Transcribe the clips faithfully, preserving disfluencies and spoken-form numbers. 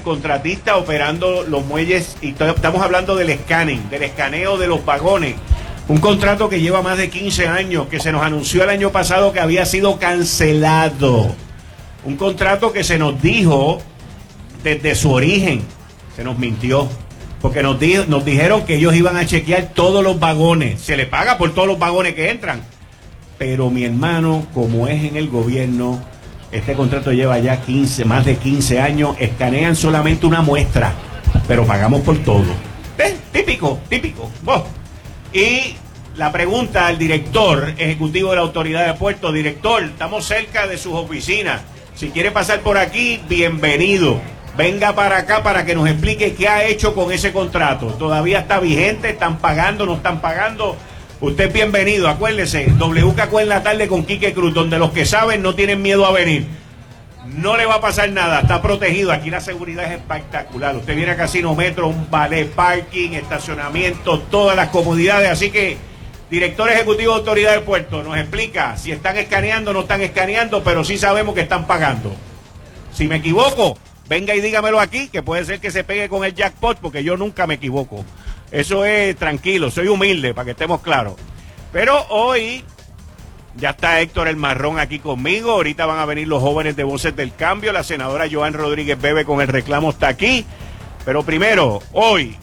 contratista operando los muelles, y estamos hablando del scanning, del escaneo de los vagones. Un contrato que lleva más de quince años, que se nos anunció el año pasado que había sido cancelado. Un contrato que se nos dijo desde su origen, se nos mintió, porque nos, di nos dijeron que ellos iban a chequear todos los vagones, se le paga por todos los vagones que entran. Pero mi hermano, como es en el gobierno, este contrato lleva ya quince, más de quince años, escanean solamente una muestra, pero pagamos por todo. ¿Ves? Típico, típico. Vos. Y la pregunta al director ejecutivo de la Autoridad de Puertos: director, estamos cerca de sus oficinas. Si quiere pasar por aquí, bienvenido. Venga para acá para que nos explique qué ha hecho con ese contrato. ¿Todavía está vigente? ¿Están pagando? ¿No están pagando? Usted es bienvenido. Acuérdese, W K Q en la tarde con Quique Cruz, donde los que saben no tienen miedo a venir. No le va a pasar nada, está protegido. Aquí la seguridad es espectacular. Usted viene a Casino Metro, un ballet, parking, estacionamiento, todas las comodidades. Así que, director ejecutivo de Autoridad del Puerto, nos explica si están escaneando o no están escaneando, pero sí sabemos que están pagando. Si me equivoco, venga y dígamelo aquí, que puede ser que se pegue con el jackpot, porque yo nunca me equivoco. Eso es tranquilo, soy humilde, para que estemos claros. Pero hoy ya está Héctor el Marrón aquí conmigo. Ahorita van a venir los jóvenes de Voces del Cambio. La senadora Joan Rodríguez Bebe con el reclamo está aquí. Pero primero, hoy,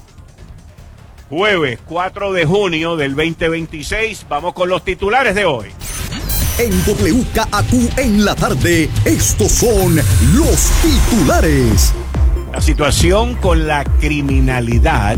jueves cuatro de junio del veinte veintiséis, vamos con los titulares de hoy. En W K Q en la tarde, estos son los titulares. La situación con la criminalidad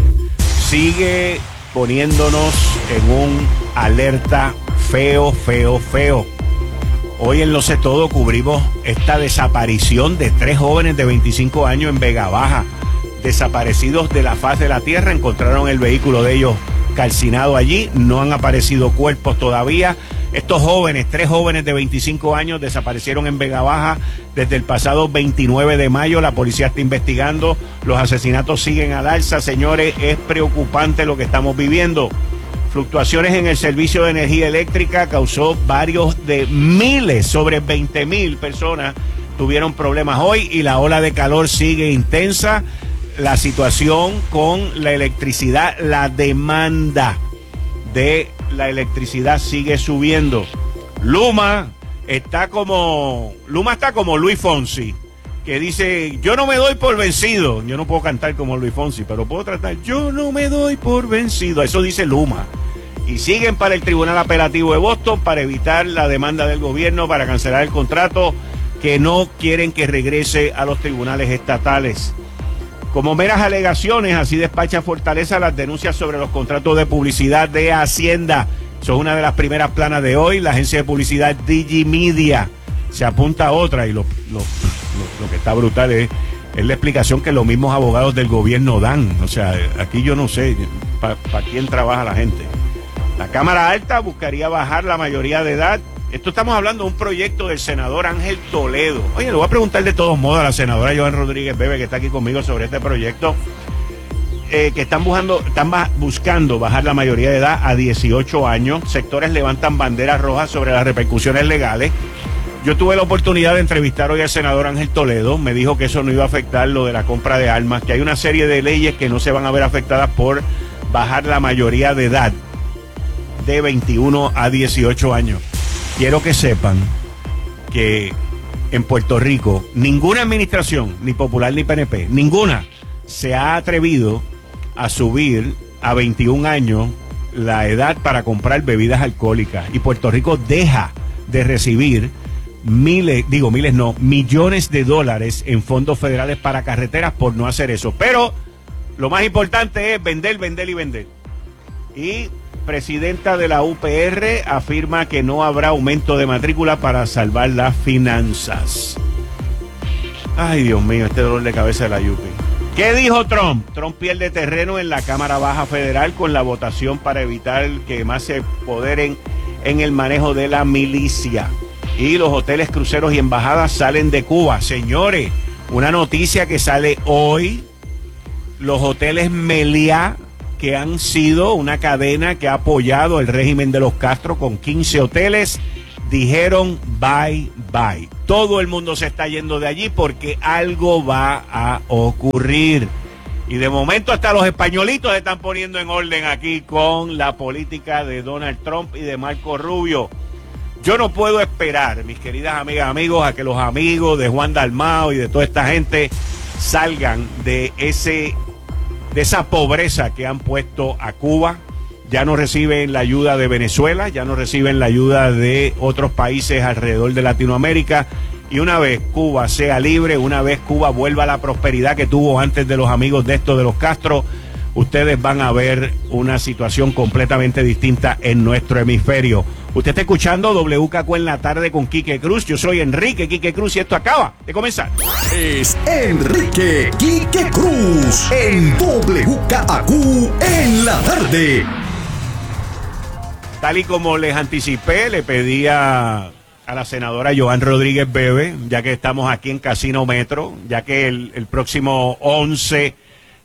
sigue poniéndonos en un alerta feo, feo, feo. Hoy en Lo Sé Todo cubrimos esta desaparición de tres jóvenes de veinticinco años en Vega Baja, desaparecidos de la faz de la tierra. Encontraron el vehículo de ellos calcinado allí, no han aparecido cuerpos todavía. Estos jóvenes, tres jóvenes de veinticinco años, desaparecieron en Vega Baja desde el pasado veintinueve de mayo. La policía está investigando, los asesinatos siguen al alza. Señores, es preocupante lo que estamos viviendo. Fluctuaciones en el servicio de energía eléctrica causó varios de miles, sobre veinte mil personas tuvieron problemas hoy, y la ola de calor sigue intensa. La situación con la electricidad, la demanda de la electricidad sigue subiendo. Luma está como Luma está como Luis Fonsi, que dice: yo no me doy por vencido. Yo no puedo cantar como Luis Fonsi, pero puedo tratar: yo no me doy por vencido. Eso dice Luma. Y siguen para el Tribunal Apelativo de Boston para evitar la demanda del gobierno para cancelar el contrato, que no quieren que regrese a los tribunales estatales. Como meras alegaciones, así despacha Fortaleza las denuncias sobre los contratos de publicidad de Hacienda. Eso es una de las primeras planas de hoy. La agencia de publicidad Digimedia se apunta a otra, y lo, lo, lo, lo que está brutal es, es la explicación que los mismos abogados del gobierno dan. O sea, aquí yo no sé para pa quién trabaja la gente. La Cámara Alta buscaría bajar la mayoría de edad. Esto estamos hablando de un proyecto del senador Ángel Toledo. Oye, le voy a preguntar de todos modos a la senadora Joan Rodríguez Bebe, que está aquí conmigo, sobre este proyecto, eh, que están buscando, están buscando bajar la mayoría de edad a dieciocho años. Sectores levantan banderas rojas sobre las repercusiones legales. Yo tuve la oportunidad de entrevistar hoy al senador Ángel Toledo. Me dijo que eso no iba a afectar lo de la compra de armas, que hay una serie de leyes que no se van a ver afectadas por bajar la mayoría de edad de veintiuno a dieciocho años. Quiero que sepan que en Puerto Rico ninguna administración, ni popular ni P N P, ninguna, se ha atrevido a subir a veintiún años la edad para comprar bebidas alcohólicas. Y Puerto Rico deja de recibir miles, digo miles no, millones de dólares en fondos federales para carreteras por no hacer eso. Pero lo más importante es vender, vender y vender. Y presidenta de la U P R afirma que no habrá aumento de matrícula para salvar las finanzas. Ay, Dios mío, este dolor de cabeza de la U P. ¿Qué dijo Trump? Trump pierde terreno en la Cámara Baja Federal con la votación para evitar que más se apoderen en el manejo de la milicia. Y los hoteles, cruceros y embajadas salen de Cuba. Señores, una noticia que sale hoy: los hoteles Meliá, que han sido una cadena que ha apoyado el régimen de los Castro con quince hoteles, dijeron bye bye. Todo el mundo se está yendo de allí porque algo va a ocurrir. Y de momento hasta los españolitos se están poniendo en orden aquí con la política de Donald Trump y de Marco Rubio. Yo no puedo esperar, mis queridas amigas, amigos, a que los amigos de Juan Dalmao y de toda esta gente salgan de ese, de esa pobreza que han puesto a Cuba. Ya no reciben la ayuda de Venezuela, ya no reciben la ayuda de otros países alrededor de Latinoamérica. Y una vez Cuba sea libre, una vez Cuba vuelva a la prosperidad que tuvo antes de los amigos de estos de los Castro, ustedes van a ver una situación completamente distinta en nuestro hemisferio. Usted está escuchando W K Q en la tarde con Quique Cruz. Yo soy Enrique Quique Cruz y esto acaba de comenzar. Es Enrique Quique Cruz en W K Q en la tarde. Tal y como les anticipé, le pedía a la senadora Joan Rodríguez Bebe, ya que estamos aquí en Casino Metro, ya que el, el próximo once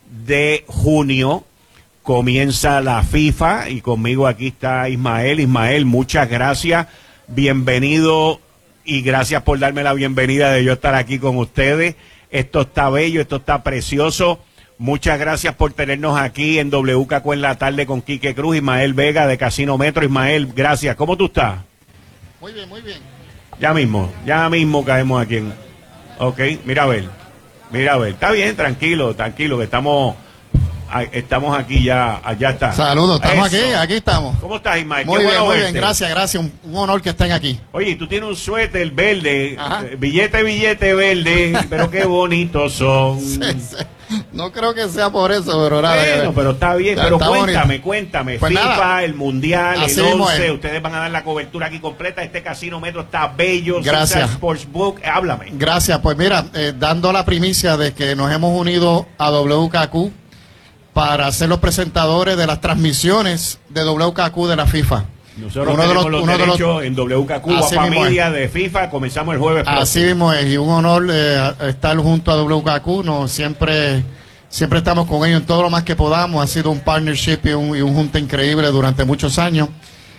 de junio comienza la FIFA y conmigo aquí está Ismael. Ismael, muchas gracias, bienvenido y gracias por darme la bienvenida de yo estar aquí con ustedes. Esto está bello, esto está precioso. Muchas gracias por tenernos aquí en W K Q en la tarde con Quique Cruz, Ismael Vega de Casino Metro. Ismael, gracias. ¿Cómo tú estás? Muy bien, muy bien. Ya mismo, ya mismo caemos aquí en... Ok, mira a ver, mira a ver. Está bien, tranquilo, tranquilo, que estamos... Estamos aquí ya, allá está. Saludos, estamos Eso. aquí, aquí estamos. ¿Cómo estás, Ismael? Muy Qué bien, bueno muy verte. bien, gracias, gracias, un, un honor que estén aquí. Oye, tú tienes un suéter verde, Ajá. eh, billete, billete verde, pero qué bonitos son. Sí, sí. No creo que sea por eso, pero nada. Bueno, pero está bien, Está- pero está cuéntame, bonito. cuéntame, Pues FIFA, nada. el Mundial, Así el mismo once, es. ustedes van a dar la cobertura aquí completa, este Casino Metro está bello, Gracias. Caesars Sportsbook, háblame. Gracias, pues mira, eh, dando la primicia de que nos hemos unido a W K Q para ser los presentadores de las transmisiones de W K Q de la FIFA. Nosotros Uno de tenemos los- los uno de los- derechos en W K Q, a Así mismo familia de FIFA, comenzamos el jueves próximo. Así mismo es, y un honor eh, estar junto a W K Q, no, siempre, siempre estamos con ellos en todo lo más que podamos, ha sido un partnership y un, y un junte increíble durante muchos años,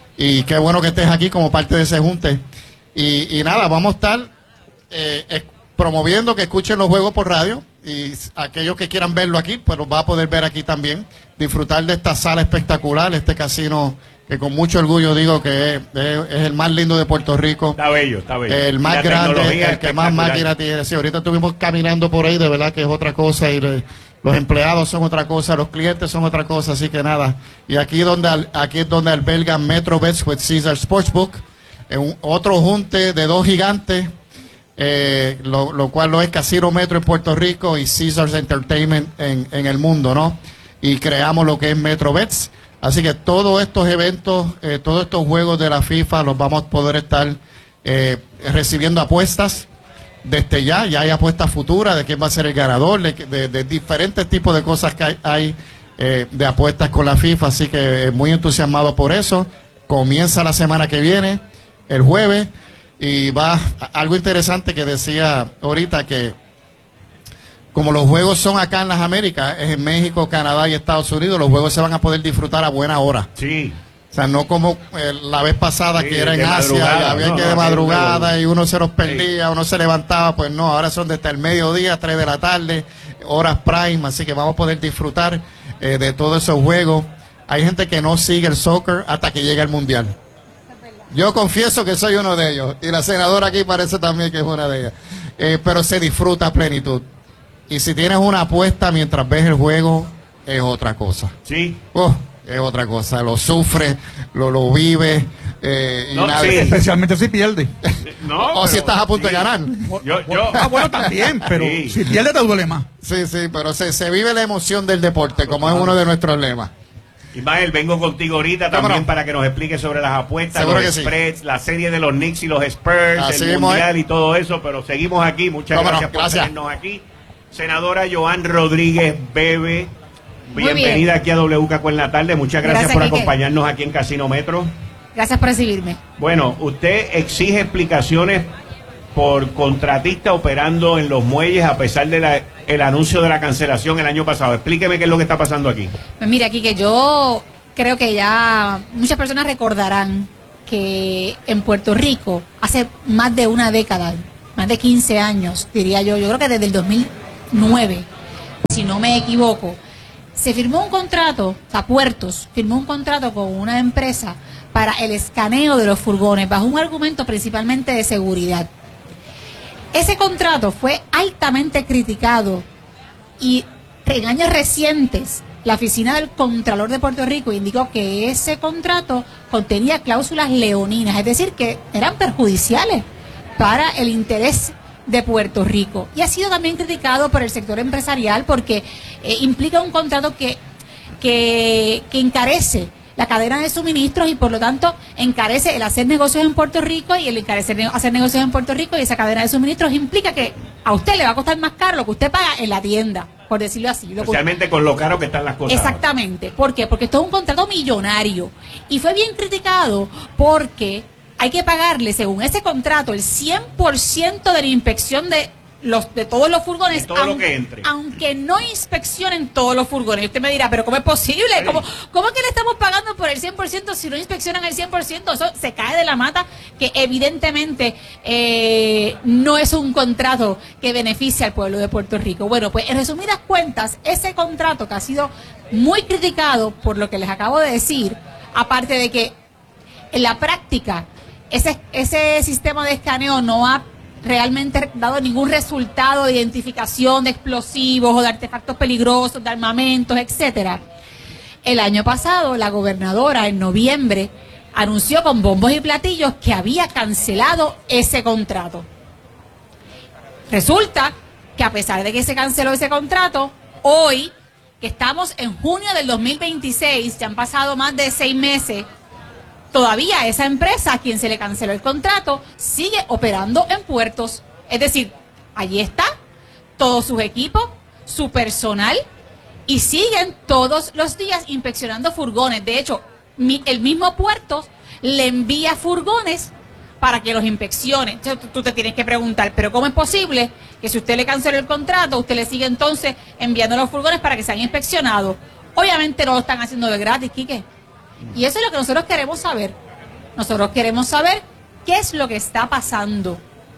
y qué bueno que estés aquí como parte de ese junte. Y, y nada, vamos a estar eh, eh, promoviendo que escuchen los juegos por radio, y aquellos que quieran verlo aquí, pues los va a poder ver aquí también, disfrutar de esta sala espectacular, este casino que con mucho orgullo digo que es, es- es el más lindo de Puerto Rico. Está bello, está bello. El Y más la grande, tecnología el que más espectacular. máquina tiene. Sí, ahorita estuvimos caminando por ahí, de verdad que es otra cosa, y le- los empleados son otra cosa, los clientes son otra cosa, así que nada. Y aquí donde al- aquí es donde alberga MetroBets with Caesar Sportsbook, en un- otro junte de dos gigantes, eh, lo, lo cual lo es Casino Metro en Puerto Rico y Caesars Entertainment en, en el mundo, ¿no? Y creamos lo que es MetroBets. Así que todos estos eventos, eh, todos estos juegos de la FIFA los vamos a poder estar eh, recibiendo apuestas desde ya. Ya hay apuestas futuras de quién va a ser el ganador, de, de- de diferentes tipos de cosas que hay, hay, eh, de apuestas con la FIFA. Así que eh, muy entusiasmado por eso. Comienza la semana que viene, el jueves, y va a- algo interesante que decía ahorita, que como los juegos son acá en las Américas, es en México, Canadá y Estados Unidos, los juegos se van a poder disfrutar a buena hora. Sí. O sea, no como eh, la vez pasada Sí, que era en de Asia, y madrugada, había no, que no, de aquel madrugada juego. y uno se los perdía, uno se levantaba, pues no, ahora son desde el mediodía, tres de la tarde, horas prime, así que vamos a poder disfrutar eh, de todos esos juegos. Hay gente que no sigue el soccer hasta que llega el Mundial. Yo confieso que soy uno de ellos, y la senadora aquí parece también que es una de ellas. Eh, pero se disfruta a plenitud. Y si tienes una apuesta mientras ves el juego, es otra cosa. Sí. Oh, es otra cosa. Lo sufres, lo, lo vives. Eh, y No, nada- sí. Especialmente si pierde. No, o si pero- estás a punto sí. de ganar. Yo, yo, Ah, bueno, también, pero Sí. si pierde te duele más. Sí, sí, pero se, se vive la emoción del deporte, como es uno de nuestros lemas. Ismael, vengo contigo ahorita ¿Cómo también no? para que nos expliques sobre las apuestas, Seguro los que sí. spreads, la serie de los Knicks y los Spurs, Así el mismo Mundial es. y todo eso, pero seguimos aquí. Muchas ¿Cómo no? gracias por Gracias. tenernos aquí. Senadora Joan Rodríguez Bebe, Muy bienvenida aquí a W K Q en la tarde. Muchas gracias, Gracias, por Quique. acompañarnos aquí en Casino Metro. Gracias por recibirme. Bueno, usted exige explicaciones por contratista operando en los muelles a pesar de el anuncio de la cancelación el año pasado. Explíqueme qué es lo que está pasando aquí. Pues mira, aquí que yo creo que ya muchas personas recordarán que en Puerto Rico, hace más de una década, más de quince años, diría yo, yo creo que desde el dos mil nueve, si no me equivoco, se firmó un contrato, o sea, Puertos firmó un contrato con una empresa para el escaneo de los furgones, bajo un argumento principalmente de seguridad. Ese contrato fue altamente criticado y en años recientes la Oficina del Contralor de Puerto Rico indicó que ese contrato contenía cláusulas leoninas, es decir, que eran perjudiciales para el interés de Puerto Rico. Y ha sido también criticado por el sector empresarial porque eh, implica un contrato que, que, que encarece la cadena de suministros y por lo tanto encarece el hacer negocios en Puerto Rico, y el encarecer hacer negocios en Puerto Rico y esa cadena de suministros implica que a usted le va a costar más caro lo que usted paga en la tienda, por decirlo así. Especialmente con lo caro que están las cosas. Exactamente. ¿Por qué? Porque esto es un contrato millonario y fue bien criticado porque hay que pagarle, según ese contrato, el cien por ciento de la inspección de los de todos los furgones, de todo aun, lo que entre. aunque no inspeccionen todos los furgones. Y usted me dirá, pero ¿cómo es posible? Sí. ¿Cómo, ¿Cómo es que le estamos pagando por el cien por ciento si no inspeccionan el cien por ciento? Eso se cae de la mata, que evidentemente eh, no es un contrato que beneficia al pueblo de Puerto Rico. Bueno, pues en resumidas cuentas, ese contrato que ha sido muy criticado por lo que les acabo de decir, aparte de que en la práctica ese, ese sistema de escaneo no ha realmente dado ningún resultado de identificación de explosivos o de artefactos peligrosos, de armamentos, etcétera. El año pasado, la gobernadora, en noviembre, anunció con bombos y platillos que había cancelado ese contrato. Resulta que a pesar de que se canceló ese contrato, hoy, que estamos en junio del dos mil veintiséis, ya han pasado más de seis meses, todavía esa empresa a quien se le canceló el contrato sigue operando en puertos. Es decir, allí está todos sus equipos, su personal, y siguen todos los días inspeccionando furgones. De hecho, mi, el mismo puerto le envía furgones para que los inspeccione. Entonces, tú te tienes que preguntar, ¿pero cómo es posible que si usted le canceló el contrato, usted le sigue entonces enviando los furgones para que sean inspeccionados? Obviamente no lo están haciendo de gratis, Quique. Y eso es lo que nosotros queremos saber. Nosotros queremos saber qué es lo que está pasando.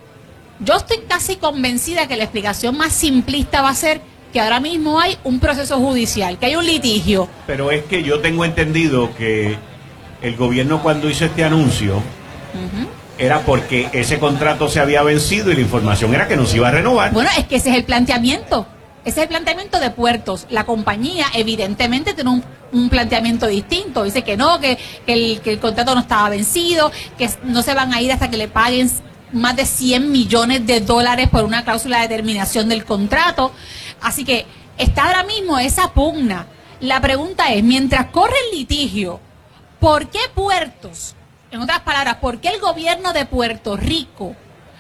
Yo estoy casi convencida que la explicación más simplista va a ser que ahora mismo hay un proceso judicial, que hay un litigio. Pero es que yo tengo entendido que el gobierno, cuando hizo este anuncio, uh-huh, era porque ese contrato se había vencido y la información era que no se iba a renovar. Bueno, es que ese es el planteamiento. Ese es el planteamiento de Puertos. La compañía evidentemente tiene un, un planteamiento distinto. Dice que no, que, que, el, que el contrato no estaba vencido, que no se van a ir hasta que le paguen más de cien millones de dólares por una cláusula de terminación del contrato. Así que está ahora mismo esa pugna. La pregunta es, mientras corre el litigio, ¿por qué Puertos, en otras palabras, por qué el gobierno de Puerto Rico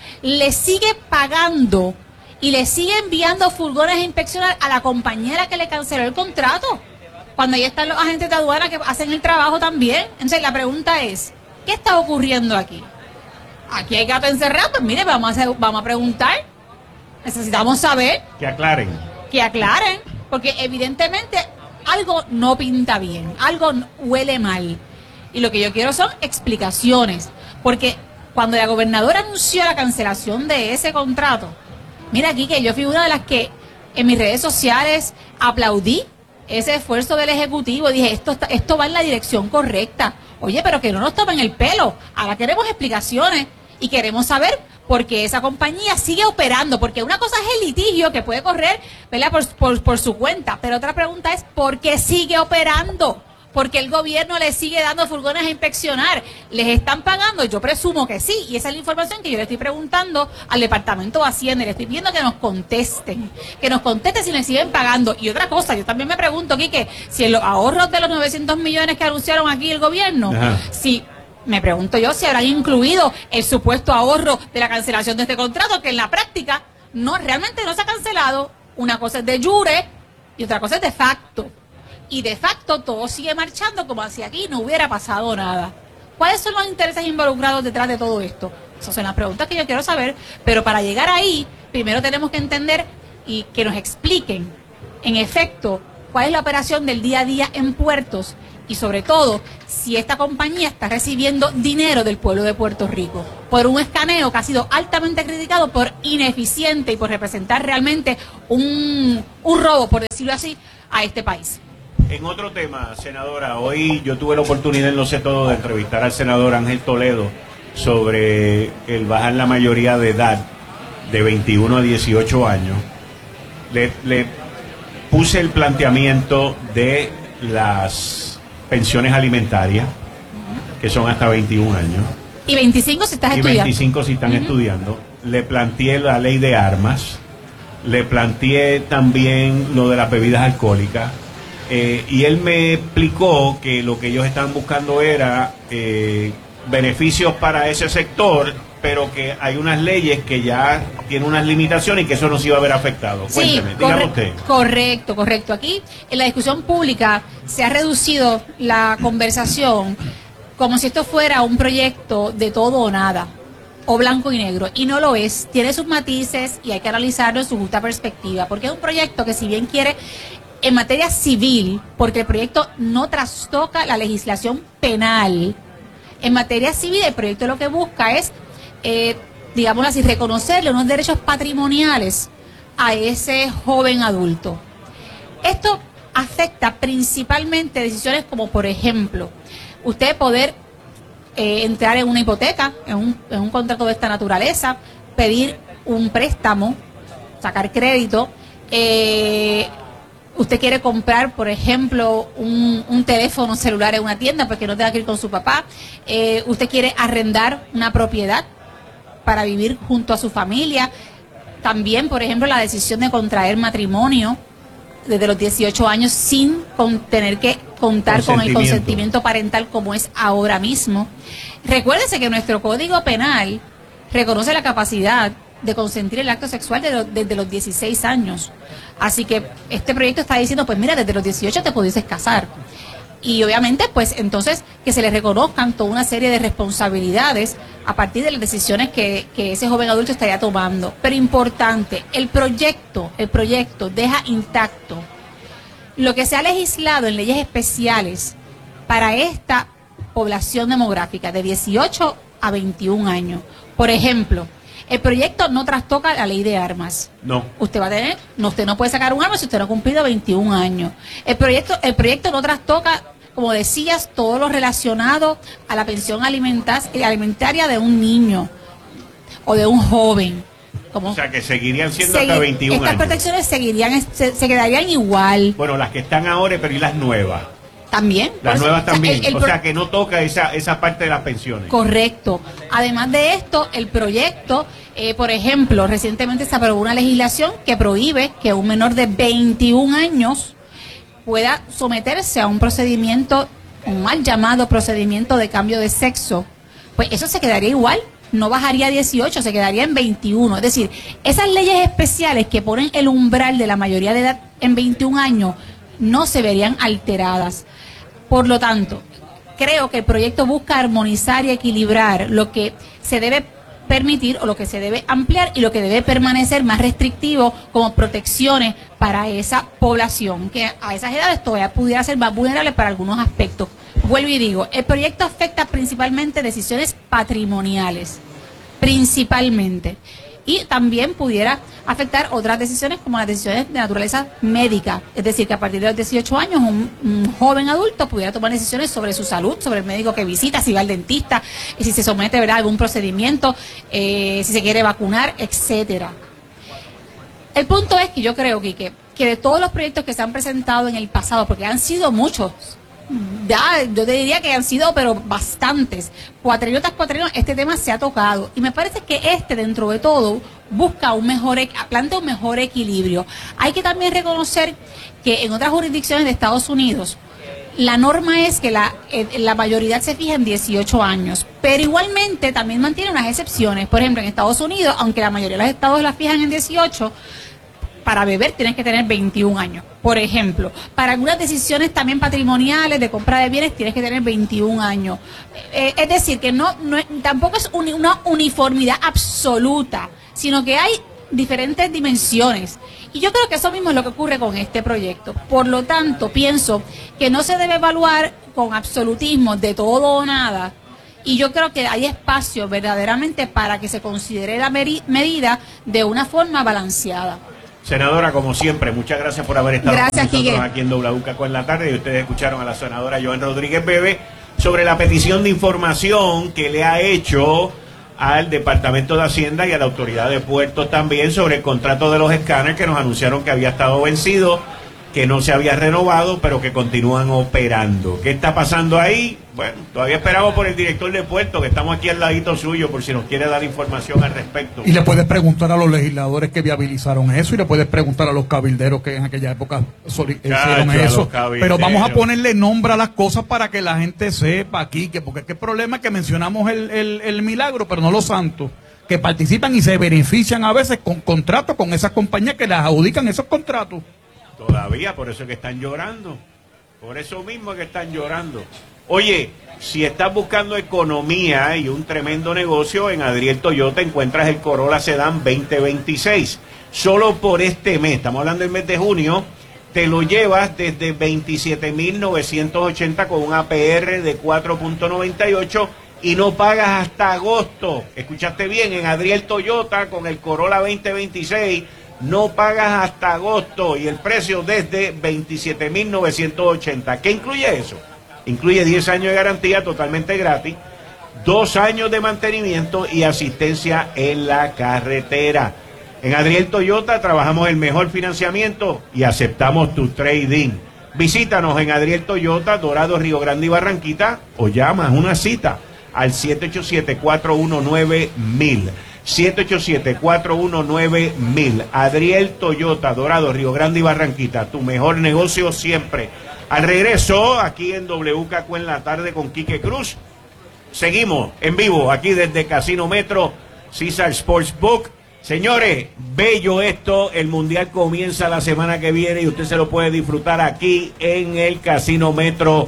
le sigue pagando y le sigue enviando furgones a inspeccionar a la compañera que le canceló el contrato, cuando ahí están los agentes de aduana que hacen el trabajo también? Entonces la pregunta es, ¿qué está ocurriendo aquí? Aquí hay gato encerrado. Pues mire, vamos a, hacer, vamos a preguntar. Necesitamos saber. Que aclaren. Que aclaren, porque evidentemente algo no pinta bien, algo huele mal. Y lo que yo quiero son explicaciones, porque cuando la gobernadora anunció la cancelación de ese contrato, mira aquí que yo fui una de las que en mis redes sociales aplaudí ese esfuerzo del Ejecutivo. Dije, esto, esto va en la dirección correcta. Oye, pero que no nos tomen el pelo. Ahora queremos explicaciones y queremos saber por qué esa compañía sigue operando. Porque una cosa es el litigio que puede correr, ¿verdad?, por, por, por su cuenta. Pero otra pregunta es, ¿por qué sigue operando? Porque el gobierno le sigue dando furgones a inspeccionar. ¿Les están pagando? Yo presumo que sí. Y esa es la información que yo le estoy preguntando al Departamento de Hacienda. Y le estoy pidiendo que nos contesten. Que nos contesten si les siguen pagando. Y otra cosa, yo también me pregunto, Quique, si en los ahorros de los novecientos millones que anunciaron aquí el gobierno, ajá, si, me pregunto yo si habrán incluido el supuesto ahorro de la cancelación de este contrato, que en la práctica no, realmente no se ha cancelado. Una cosa es de jure y otra cosa es de facto. Y de facto todo sigue marchando como si aquí no hubiera pasado nada. ¿Cuáles son los intereses involucrados detrás de todo esto? Esas son las preguntas que yo quiero saber, pero para llegar ahí, primero tenemos que entender y que nos expliquen, en efecto, cuál es la operación del día a día en puertos y sobre todo si esta compañía está recibiendo dinero del pueblo de Puerto Rico por un escaneo que ha sido altamente criticado por ineficiente y por representar realmente un, un robo, por decirlo así, a este país. En otro tema, senadora, hoy yo tuve la oportunidad en Lo Sé Todo de entrevistar al senador Ángel Toledo sobre el bajar la mayoría de edad de veintiuno a dieciocho años. Le, le puse el planteamiento de las pensiones alimentarias, que son hasta veintiún años. Y veinticinco si estás y estudiando. veinticinco si están uh-huh. estudiando. Le planteé la ley de armas, le planteé también lo de las bebidas alcohólicas. Eh, y él me explicó que lo que ellos estaban buscando era eh, beneficios para ese sector, pero que hay unas leyes que ya tienen unas limitaciones y que eso nos iba a ver afectado. Sí, Cuénteme, dígame usted. Correcto, correcto. Aquí en la discusión pública se ha reducido la conversación como si esto fuera un proyecto de todo o nada, o blanco y negro, y no lo es. Tiene sus matices y hay que analizarlo en su justa perspectiva, porque es un proyecto que si bien quiere en materia civil, porque el proyecto no trastoca la legislación penal. En materia civil, el proyecto lo que busca es, eh, digámoslo así, reconocerle unos derechos patrimoniales a ese joven adulto. Esto afecta principalmente decisiones como, por ejemplo, usted poder eh, entrar en una hipoteca, en un, en un contrato de esta naturaleza, pedir un préstamo, sacar crédito, eh, usted quiere comprar, por ejemplo, un, un teléfono celular en una tienda porque no tenga que ir con su papá. Eh, usted quiere arrendar una propiedad para vivir junto a su familia. También, por ejemplo, la decisión de contraer matrimonio desde los dieciocho años sin con, tener que contar con el consentimiento parental como es ahora mismo. Recuérdese que nuestro Código Penal reconoce la capacidad de consentir el acto sexual de lo, desde los dieciséis años. Así que este proyecto está diciendo, pues mira, desde los dieciocho te pudieses casar. Y obviamente, pues entonces, que se le reconozcan toda una serie de responsabilidades a partir de las decisiones que, que ese joven adulto estaría tomando. Pero importante, el proyecto, el proyecto deja intacto lo que se ha legislado en leyes especiales para esta población demográfica de dieciocho a veintiún años. Por ejemplo, el proyecto no trastoca la ley de armas. No. Usted va a tener, no, usted no puede sacar un arma si usted no ha cumplido veintiún años. El proyecto, el proyecto no trastoca, como decías, todo lo relacionado a la pensión alimentaria de un niño o de un joven. Como, o sea, que seguirían siendo segui- hasta veintiún estas años. Estas protecciones seguirían, se, se quedarían igual. Bueno, las que están ahora, pero ¿y las nuevas? También. Las eso, nuevas también. O sea, el, el o sea, que no toca esa, esa parte de las pensiones. Correcto. Además de esto, el proyecto, eh, por ejemplo, recientemente se aprobó una legislación que prohíbe que un menor de veintiún años pueda someterse a un procedimiento, un mal llamado procedimiento de cambio de sexo. Pues eso se quedaría igual, no bajaría a dieciocho, se quedaría en veintiuno. Es decir, esas leyes especiales que ponen el umbral de la mayoría de edad en veintiún años no se verían alteradas. Por lo tanto, creo que el proyecto busca armonizar y equilibrar lo que se debe permitir o lo que se debe ampliar y lo que debe permanecer más restrictivo como protecciones para esa población, que a esas edades todavía pudiera ser más vulnerable para algunos aspectos. Vuelvo y digo, el proyecto afecta principalmente decisiones patrimoniales, principalmente. Y también pudiera afectar otras decisiones como las decisiones de naturaleza médica. Es decir, que a partir de los dieciocho años un, un joven adulto pudiera tomar decisiones sobre su salud, sobre el médico que visita, si va al dentista, si se somete, ¿verdad?, a algún procedimiento, eh, si se quiere vacunar, etcétera. El punto es que yo creo, Quique, que de todos los proyectos que se han presentado en el pasado, porque han sido muchos, ya, yo te diría que han sido, pero bastantes. Cuatrienio tras cuatrienio, este tema se ha tocado. Y me parece que este, dentro de todo, busca un mejor, plantea un mejor equilibrio. Hay que también reconocer que en otras jurisdicciones de Estados Unidos, la norma es que la, eh, la mayoría se fija en dieciocho años. Pero igualmente también mantiene unas excepciones. Por ejemplo, en Estados Unidos, aunque la mayoría de los estados la fijan en dieciocho, para beber tienes que tener veintiún años. Por ejemplo, para algunas decisiones también patrimoniales de compra de bienes tienes que tener veintiún años. Eh, es decir, que no, no tampoco es un, una uniformidad absoluta, sino que hay diferentes dimensiones. Y yo creo que eso mismo es lo que ocurre con este proyecto. Por lo tanto, pienso que no se debe evaluar con absolutismo de todo o nada. Y yo creo que hay espacio verdaderamente para que se considere la medida de una forma balanceada. Senadora, como siempre, muchas gracias por haber estado gracias, con nosotros Quique. aquí en W K Q en la tarde. Y ustedes escucharon a la senadora Joan Rodríguez Bebe sobre la petición de información que le ha hecho al Departamento de Hacienda y a la Autoridad de Puertos también sobre el contrato de los escáneres que nos anunciaron que había estado vencido, que no se había renovado, pero que continúan operando. ¿Qué está pasando ahí? Bueno, todavía esperamos por el director de Puertos, que estamos aquí al ladito suyo, por si nos quiere dar información al respecto. Y le puedes preguntar a los legisladores que viabilizaron eso, y le puedes preguntar a los cabilderos que en aquella época soli- hicieron Cacho, eso. Pero vamos a cabilderos. ponerle nombre a las cosas para que la gente sepa aquí, que porque es que el problema es que mencionamos el, el, el milagro, pero no los santos, que participan y se benefician a veces con contratos con esas compañías que les adjudican esos contratos. Todavía, por eso es que están llorando. Por eso mismo es que están llorando. Oye, si estás buscando economía y un tremendo negocio, en Adriel Toyota encuentras el Corolla Sedan veinte veintiséis. Solo por este mes, estamos hablando del mes de junio, te lo llevas desde veintisiete mil novecientos ochenta con un A P R de cuatro punto noventa y ocho y no pagas hasta agosto. Escuchaste bien, en Adriel Toyota con el Corolla veinte veintiséis no pagas hasta agosto y el precio desde veintisiete mil novecientos ochenta. ¿Qué incluye eso? Incluye diez años de garantía totalmente gratis, dos años de mantenimiento y asistencia en la carretera. En Adriel Toyota trabajamos el mejor financiamiento y aceptamos tu trading. Visítanos en Adriel Toyota, Dorado, Río Grande y Barranquita, o llamas una cita al siete ocho siete, cuatro uno nueve, mil. siete ocho siete, cuatro uno nueve, mil. Adriel Toyota, Dorado, Río Grande y Barranquita, tu mejor negocio siempre. Al regreso, aquí en W K Q en la tarde con Quique Cruz, seguimos en vivo aquí desde Casino Metro, Caesar Sportsbook. Señores, bello esto, el Mundial comienza la semana que viene y usted se lo puede disfrutar aquí en el Casino Metro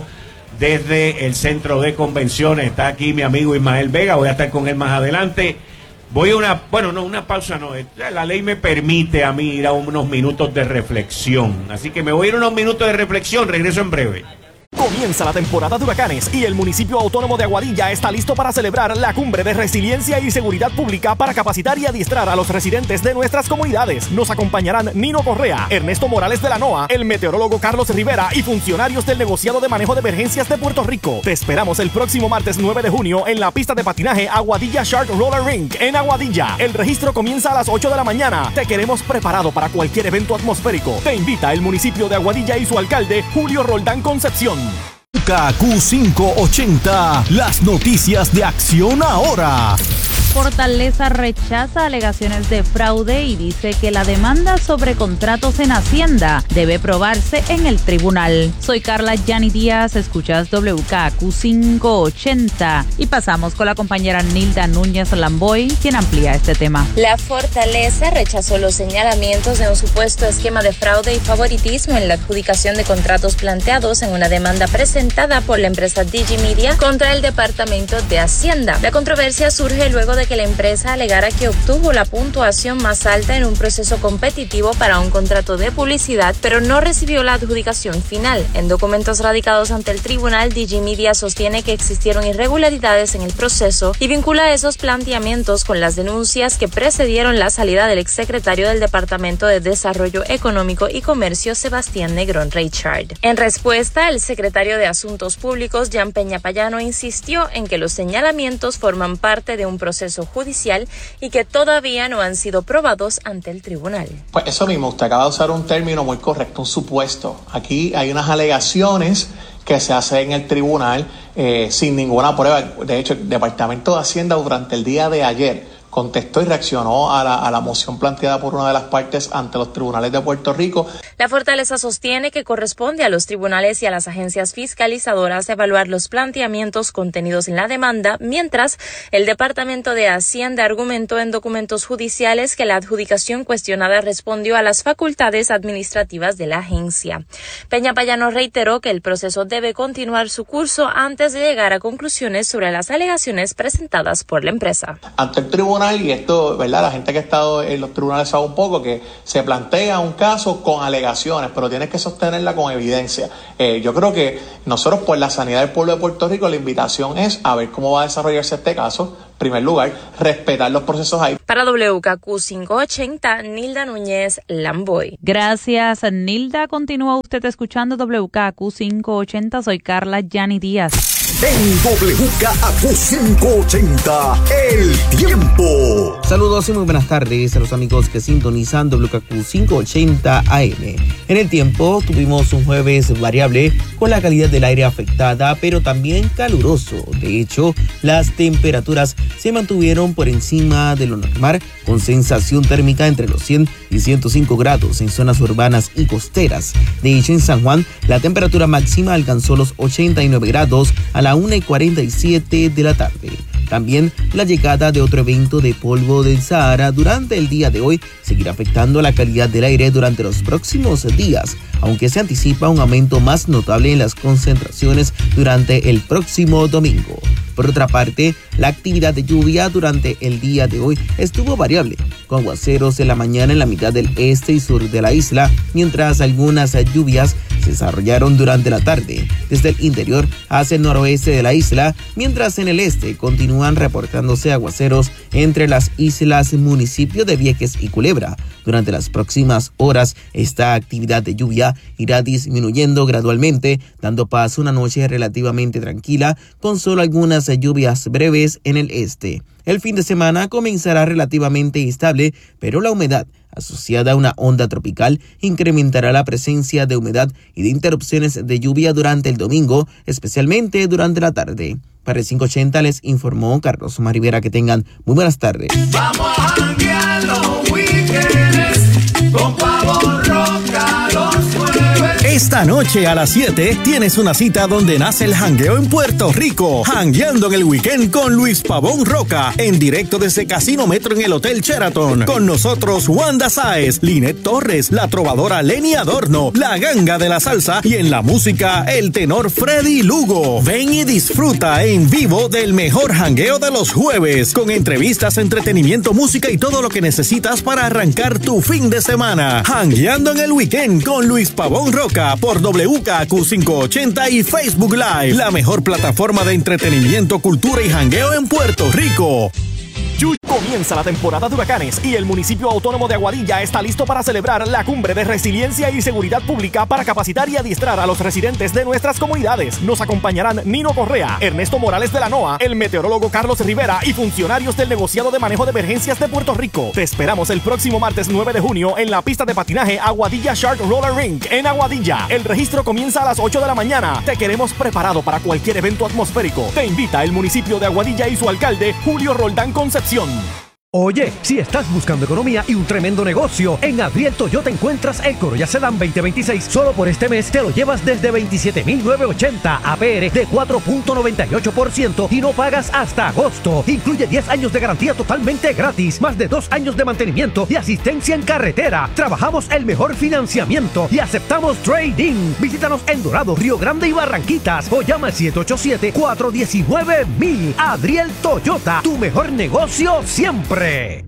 desde el Centro de Convenciones. Está aquí mi amigo Ismael Vega, voy a estar con él más adelante. Voy a una, bueno, no, una pausa no, la ley me permite a mí ir a unos minutos de reflexión, así que me voy a ir a unos minutos de reflexión, regreso en breve. Comienza la temporada de huracanes y el municipio autónomo de Aguadilla está listo para celebrar la cumbre de resiliencia y seguridad pública para capacitar y adiestrar a los residentes de nuestras comunidades. Nos acompañarán Nino Correa, Ernesto Morales de la NOAA, el meteorólogo Carlos Rivera y funcionarios del negociado de manejo de emergencias de Puerto Rico. Te esperamos el próximo martes nueve de junio en la pista de patinaje Aguadilla Shark Roller Rink en Aguadilla. El registro comienza a las ocho de la mañana. Te queremos preparado para cualquier evento atmosférico. Te invita el municipio de Aguadilla y su alcalde Julio Roldán Concepción. K Q quinientos ochenta, las noticias de Acción Ahora. Fortaleza rechaza alegaciones de fraude y dice que la demanda sobre contratos en Hacienda debe probarse en el tribunal. Soy Carla Yani Díaz, escuchas W K Q quinientos ochenta y pasamos con la compañera Nilda Núñez Lamboy, quien amplía este tema. La Fortaleza rechazó los señalamientos de un supuesto esquema de fraude y favoritismo en la adjudicación de contratos planteados en una demanda presentada por la empresa Digimedia contra el Departamento de Hacienda. La controversia surge luego de que la empresa alegara que obtuvo la puntuación más alta en un proceso competitivo para un contrato de publicidad, pero no recibió la adjudicación final. En documentos radicados ante el tribunal, Digimedia sostiene que existieron irregularidades en el proceso y vincula esos planteamientos con las denuncias que precedieron la salida del exsecretario del Departamento de Desarrollo Económico y Comercio, Sebastián Negrón Reichard. En respuesta, el secretario de Asuntos Públicos, Jan Peña Payano, insistió en que los señalamientos forman parte de un proceso judicial y que todavía no han sido probados ante el tribunal. Pues eso mismo, usted acaba de usar un término muy correcto, un supuesto. Aquí hay unas alegaciones que se hacen en el tribunal eh, sin ninguna prueba. De hecho, el Departamento de Hacienda durante el día de ayer contestó y reaccionó a la, a la moción planteada por una de las partes ante los tribunales de Puerto Rico. La La fortaleza sostiene que corresponde a los tribunales y a las agencias fiscalizadoras evaluar los planteamientos contenidos en la demanda, mientras el Departamento de Hacienda argumentó en documentos judiciales que la adjudicación cuestionada respondió a las facultades administrativas de la agencia. Peña Payano reiteró que el proceso debe continuar su curso antes de llegar a conclusiones sobre las alegaciones presentadas por la empresa. Ante el tribunal, y esto, ¿verdad? La gente que ha estado en los tribunales sabe un poco que se plantea un caso con alegaciones, pero tienes que sostenerla con evidencia. Eh, yo creo que nosotros, por la sanidad del pueblo de Puerto Rico, la invitación es a ver cómo va a desarrollarse este caso. En primer lugar, respetar los procesos ahí. Para W K Q quinientos ochenta, Nilda Núñez, Lamboy. Gracias, Nilda. Continúa usted escuchando W K Q quinientos ochenta. Soy Carla Yanni Díaz. En W K Q quinientos ochenta, el tiempo. Saludos y muy buenas tardes a los amigos que sintonizan W K Q quinientos ochenta A M. En el tiempo tuvimos un jueves variable con la calidad del aire afectada, pero también caluroso. De hecho, las temperaturas se mantuvieron por encima de lo normal, con sensación térmica entre los cien y ciento cinco grados en zonas urbanas y costeras. De hecho, en San Juan, la temperatura máxima alcanzó los ochenta y nueve grados a la una y cuarenta y siete de la tarde. También la llegada de otro evento de polvo del Sahara durante el día de hoy seguirá afectando la calidad del aire durante los próximos días, aunque se anticipa un aumento más notable en las concentraciones durante el próximo domingo. Por otra parte, la actividad de lluvia durante el día de hoy estuvo variable, con aguaceros en la mañana en la mitad del este y sur de la isla, mientras algunas lluvias se desarrollaron durante la tarde desde el interior hacia el noroeste de la isla, mientras en el este continúan reportándose aguaceros entre las islas municipio de Vieques y Culebra. Durante las próximas horas, esta actividad de lluvia irá disminuyendo gradualmente, dando paso a una noche relativamente tranquila, con solo algunas lluvias breves en el este. El fin de semana comenzará relativamente estable, pero la humedad asociada a una onda tropical incrementará la presencia de humedad y de interrupciones de lluvia durante el domingo, especialmente durante la tarde. Para el quinientos ochenta les informó Carlos Omar Rivera. Que tengan muy buenas tardes. Vamos a janguear los weekends con Pavón Roca los jueves. Esta noche a las siete tienes una cita donde nace el jangueo en Puerto Rico. Jangueando en el weekend con Luis Pavón Roca, en directo desde Casino Metro en el Hotel Sheraton. Con nosotros Wanda Sáez, Linet Torres, la trovadora Lenny Adorno, la ganga de la salsa y en la música el tenor Freddy Lugo. Ven y disfruta en vivo del mejor jangueo de los jueves, con entrevistas, entretenimiento, música y todo lo que necesitas para arrancar tu fin de semana. Jangueando en el weekend con Luis Pavón Roca por W K Q quinientos ochenta y Facebook Live, la mejor plataforma de entretenimiento, cultura y jangueo en Puerto Rico. Comienza la temporada de huracanes y el municipio autónomo de Aguadilla está listo para celebrar la cumbre de resiliencia y seguridad pública para capacitar y adiestrar a los residentes de nuestras comunidades. Nos acompañarán Nino Correa, Ernesto Morales de la NOAA, el meteorólogo Carlos Rivera y funcionarios del negociado de manejo de emergencias de Puerto Rico. Te esperamos el próximo martes nueve de junio en la pista de patinaje Aguadilla Shark Roller Rink en Aguadilla. El registro comienza a las ocho de la mañana. Te queremos preparado para cualquier evento atmosférico. Te invita el municipio de Aguadilla y su alcalde Julio Roldán Concepción. Oye, si estás buscando economía y un tremendo negocio, en Adriel Toyota encuentras el Corolla Sedan veinte veintiséis. Solo por este mes te lo llevas desde veintisiete mil novecientos ochenta A P R de cuatro punto noventa y ocho por ciento y no pagas hasta agosto. Incluye diez años de garantía totalmente gratis, más de dos años de mantenimiento y asistencia en carretera. Trabajamos el mejor financiamiento y aceptamos trading. Visítanos en Dorado, Río Grande y Barranquitas o llama al siete ocho siete, cuatro uno nueve, mil. Adriel Toyota, tu mejor negocio siempre.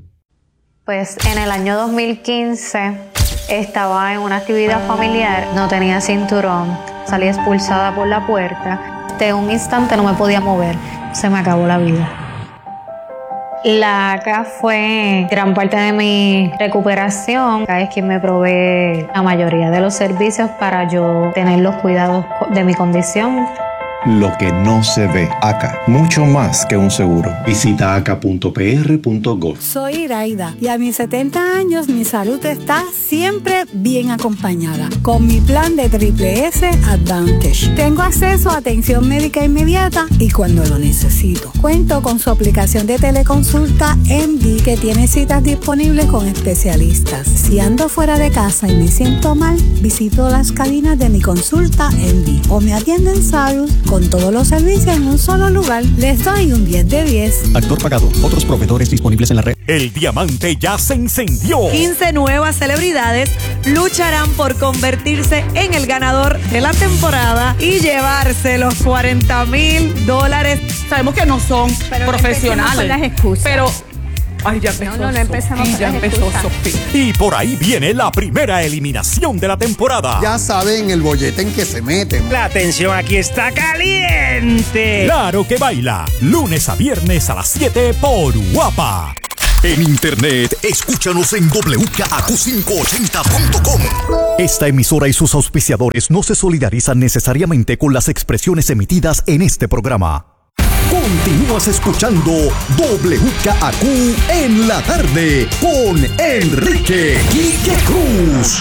Pues en el año dos mil quince estaba en una actividad familiar, no tenía cinturón, salí expulsada por la puerta. De un instante no me podía mover, se me acabó la vida. La A C A fue gran parte de mi recuperación. A C A es quien me provee la mayoría de los servicios para yo tener los cuidados de mi condición. lo que no se ve. A C A, mucho más que un seguro. Visita aca punto p r punto gov. Soy Iraida y a mis setenta años mi salud está siempre bien acompañada con mi plan de Triple S Advantage. Tengo acceso a atención médica inmediata y cuando lo necesito. Cuento con su aplicación de teleconsulta M D que tiene citas disponibles con especialistas. Si ando fuera de casa y me siento mal, visito las cabinas de mi consulta M D o me atienden Salud con todos los servicios en un solo lugar. Les doy un diez de diez. Actor pagado. Otros proveedores disponibles en la red. El diamante ya se encendió. quince nuevas celebridades lucharán por convertirse en el ganador de la temporada y llevarse los cuarenta mil dólares. Sabemos que no son pero profesionales. No con las excusas. Pero ay, ya empezó. No, no, no empezamos y con ya las empezó excusas. Sofi. Y por ahí viene la primera eliminación de la temporada. Ya saben el bollete en que se meten. La atención aquí está caliente. Claro que baila. Lunes a viernes a las siete por Guapa. En internet, escúchanos en doble u k a q quinientos ochenta punto com. Esta emisora y sus auspiciadores no se solidarizan necesariamente con las expresiones emitidas en este programa. Continúas escuchando W K A Q en la tarde con Enrique Quique Cruz.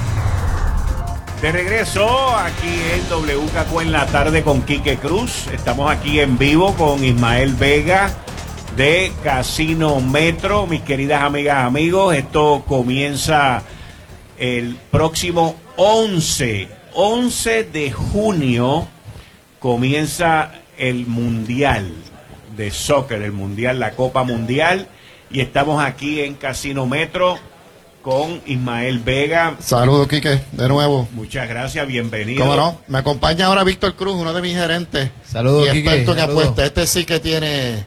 De regreso aquí en W K A Q en la tarde con Quique Cruz. Estamos aquí en vivo con Ismael Vega de Casino Metro. Mis queridas amigas, amigos, esto comienza el próximo once de junio. Comienza el Mundial de Soccer, el Mundial, la Copa Mundial. Y estamos aquí en Casino Metro con Ismael Vega. Saludos, Quique, de nuevo. Muchas gracias, bienvenido. ¿Cómo no? Me acompaña ahora Víctor Cruz, uno de mis gerentes. Saludos, y Quique. experto en Saludos. apuestas. Este sí que tiene,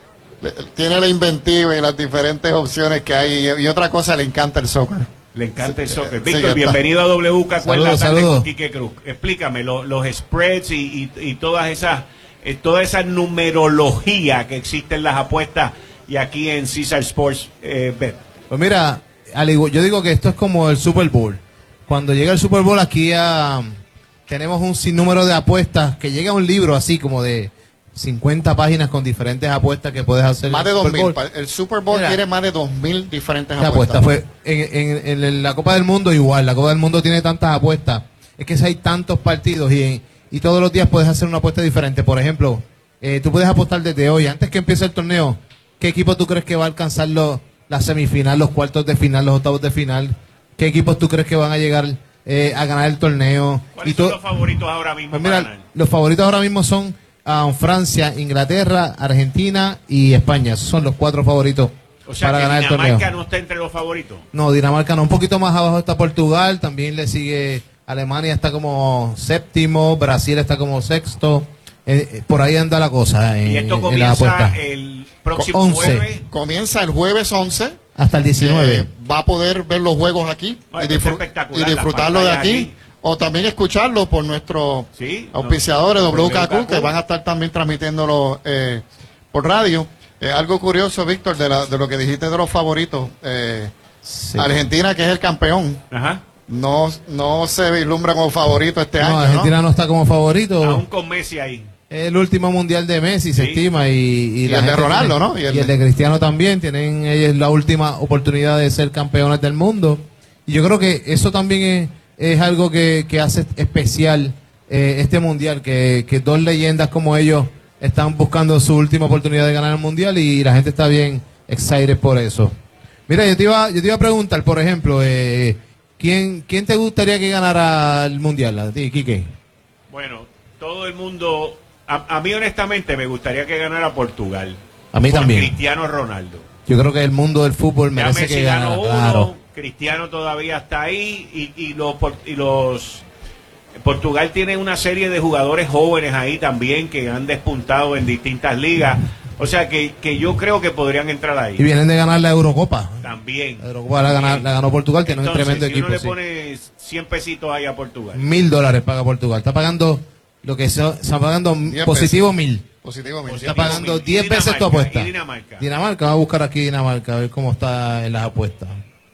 tiene la inventiva y las diferentes opciones que hay. Y, y otra cosa, le encanta el soccer. Le encanta el soccer. Sí, Víctor, sí, bienvenido a W K A Q en la Saludos, tarde saludos. con Quique Cruz. Explícame lo- los spreads y, y, y todas esas, eh, toda esa numerología que existe en las apuestas y aquí en Caesar Sports eh, Bet. Pues mira, al igual- yo digo que esto es como el Super Bowl. Cuando llega el Super Bowl aquí ah, tenemos un sinnúmero de apuestas que llega un libro así como de cincuenta páginas con diferentes apuestas que puedes hacer. Más de en el dos Super mil. Bowl. El Super Bowl Mira, tiene más de dos mil diferentes de apuestas. apuestas. Pues, en, en- en la Copa del Mundo igual. La Copa del Mundo tiene tantas apuestas. Es que si hay tantos partidos y, y todos los días puedes hacer una apuesta diferente. Por ejemplo, eh, tú puedes apostar desde hoy, antes que empiece el torneo, ¿qué equipo tú crees que va a alcanzar los, la semifinal, los cuartos de final, los octavos de final? ¿Qué equipos tú crees que van a llegar eh, a ganar el torneo? ¿Cuáles Y son to- los favoritos ahora mismo pues para mira, ganar? los favoritos ahora mismo son ah, Francia, Inglaterra, Argentina y España. Esos son los cuatro favoritos O sea, para que ganar el torneo. Dinamarca no está entre los favoritos. No, Dinamarca no. Un poquito más abajo está Portugal. También le sigue Alemania, está como séptimo. Brasil está como sexto. Eh, eh, por ahí anda la cosa en, Y esto en la comienza apuesta. el próximo once. jueves. Comienza el jueves once. Hasta el diecinueve. Eh, va a poder ver los juegos aquí Ay, y, pues disfr- espectacular, y disfrutarlo las de pantallas aquí, aquí. o también escucharlo por nuestros Sí, auspiciadores no, W K A Q, W K A Q, que van a estar también transmitiéndolo eh, por radio. Eh, algo curioso, Víctor, de, la- de lo que dijiste de los favoritos. Eh, Argentina, que es el campeón, Ajá. no, no se vislumbra como favorito este No, año. Argentina no está como favorito. Aún con Messi ahí. Es el último mundial de Messi, se Sí. estima. Y, y, Y la el de gente Ronaldo, tiene- ¿no? Y el, de Cristiano también. Tienen ellos la última oportunidad de ser campeones del mundo. Y yo creo que eso también es, es algo que, que hace especial eh, este mundial. Que, que dos leyendas como ellos están buscando su última oportunidad de ganar el mundial. Y la gente está bien excited por eso. Mira, yo te iba, yo te iba a preguntar, por ejemplo, eh, ¿quién, ¿quién te gustaría que ganara el mundial? A ti, Quique. Bueno, todo el mundo. A, a mí, honestamente, me gustaría que ganara Portugal. A mí Por también. Cristiano Ronaldo. Yo creo que el mundo del fútbol Ya merece Messi que ganó gane. uno, Claro. Cristiano todavía está ahí y, y los por- y los Portugal tiene una serie de jugadores jóvenes ahí también que han despuntado en distintas ligas. O sea que, que yo creo que podrían entrar ahí. Y vienen de ganar la Eurocopa. También. La Eurocopa la, gana- la ganó Portugal, tiene un Entonces, tremendo si equipo. uno le sí. pone cien pesitos ahí a Portugal. Mil dólares paga Portugal. Está pagando lo que se, está pagando Diez positivo pesos. mil. Positivo, mil. Está pagando mil. Y diez veces tu Dinamarca, apuesta. y Dinamarca. Dinamarca, va a buscar aquí Dinamarca, a ver cómo está en las apuestas.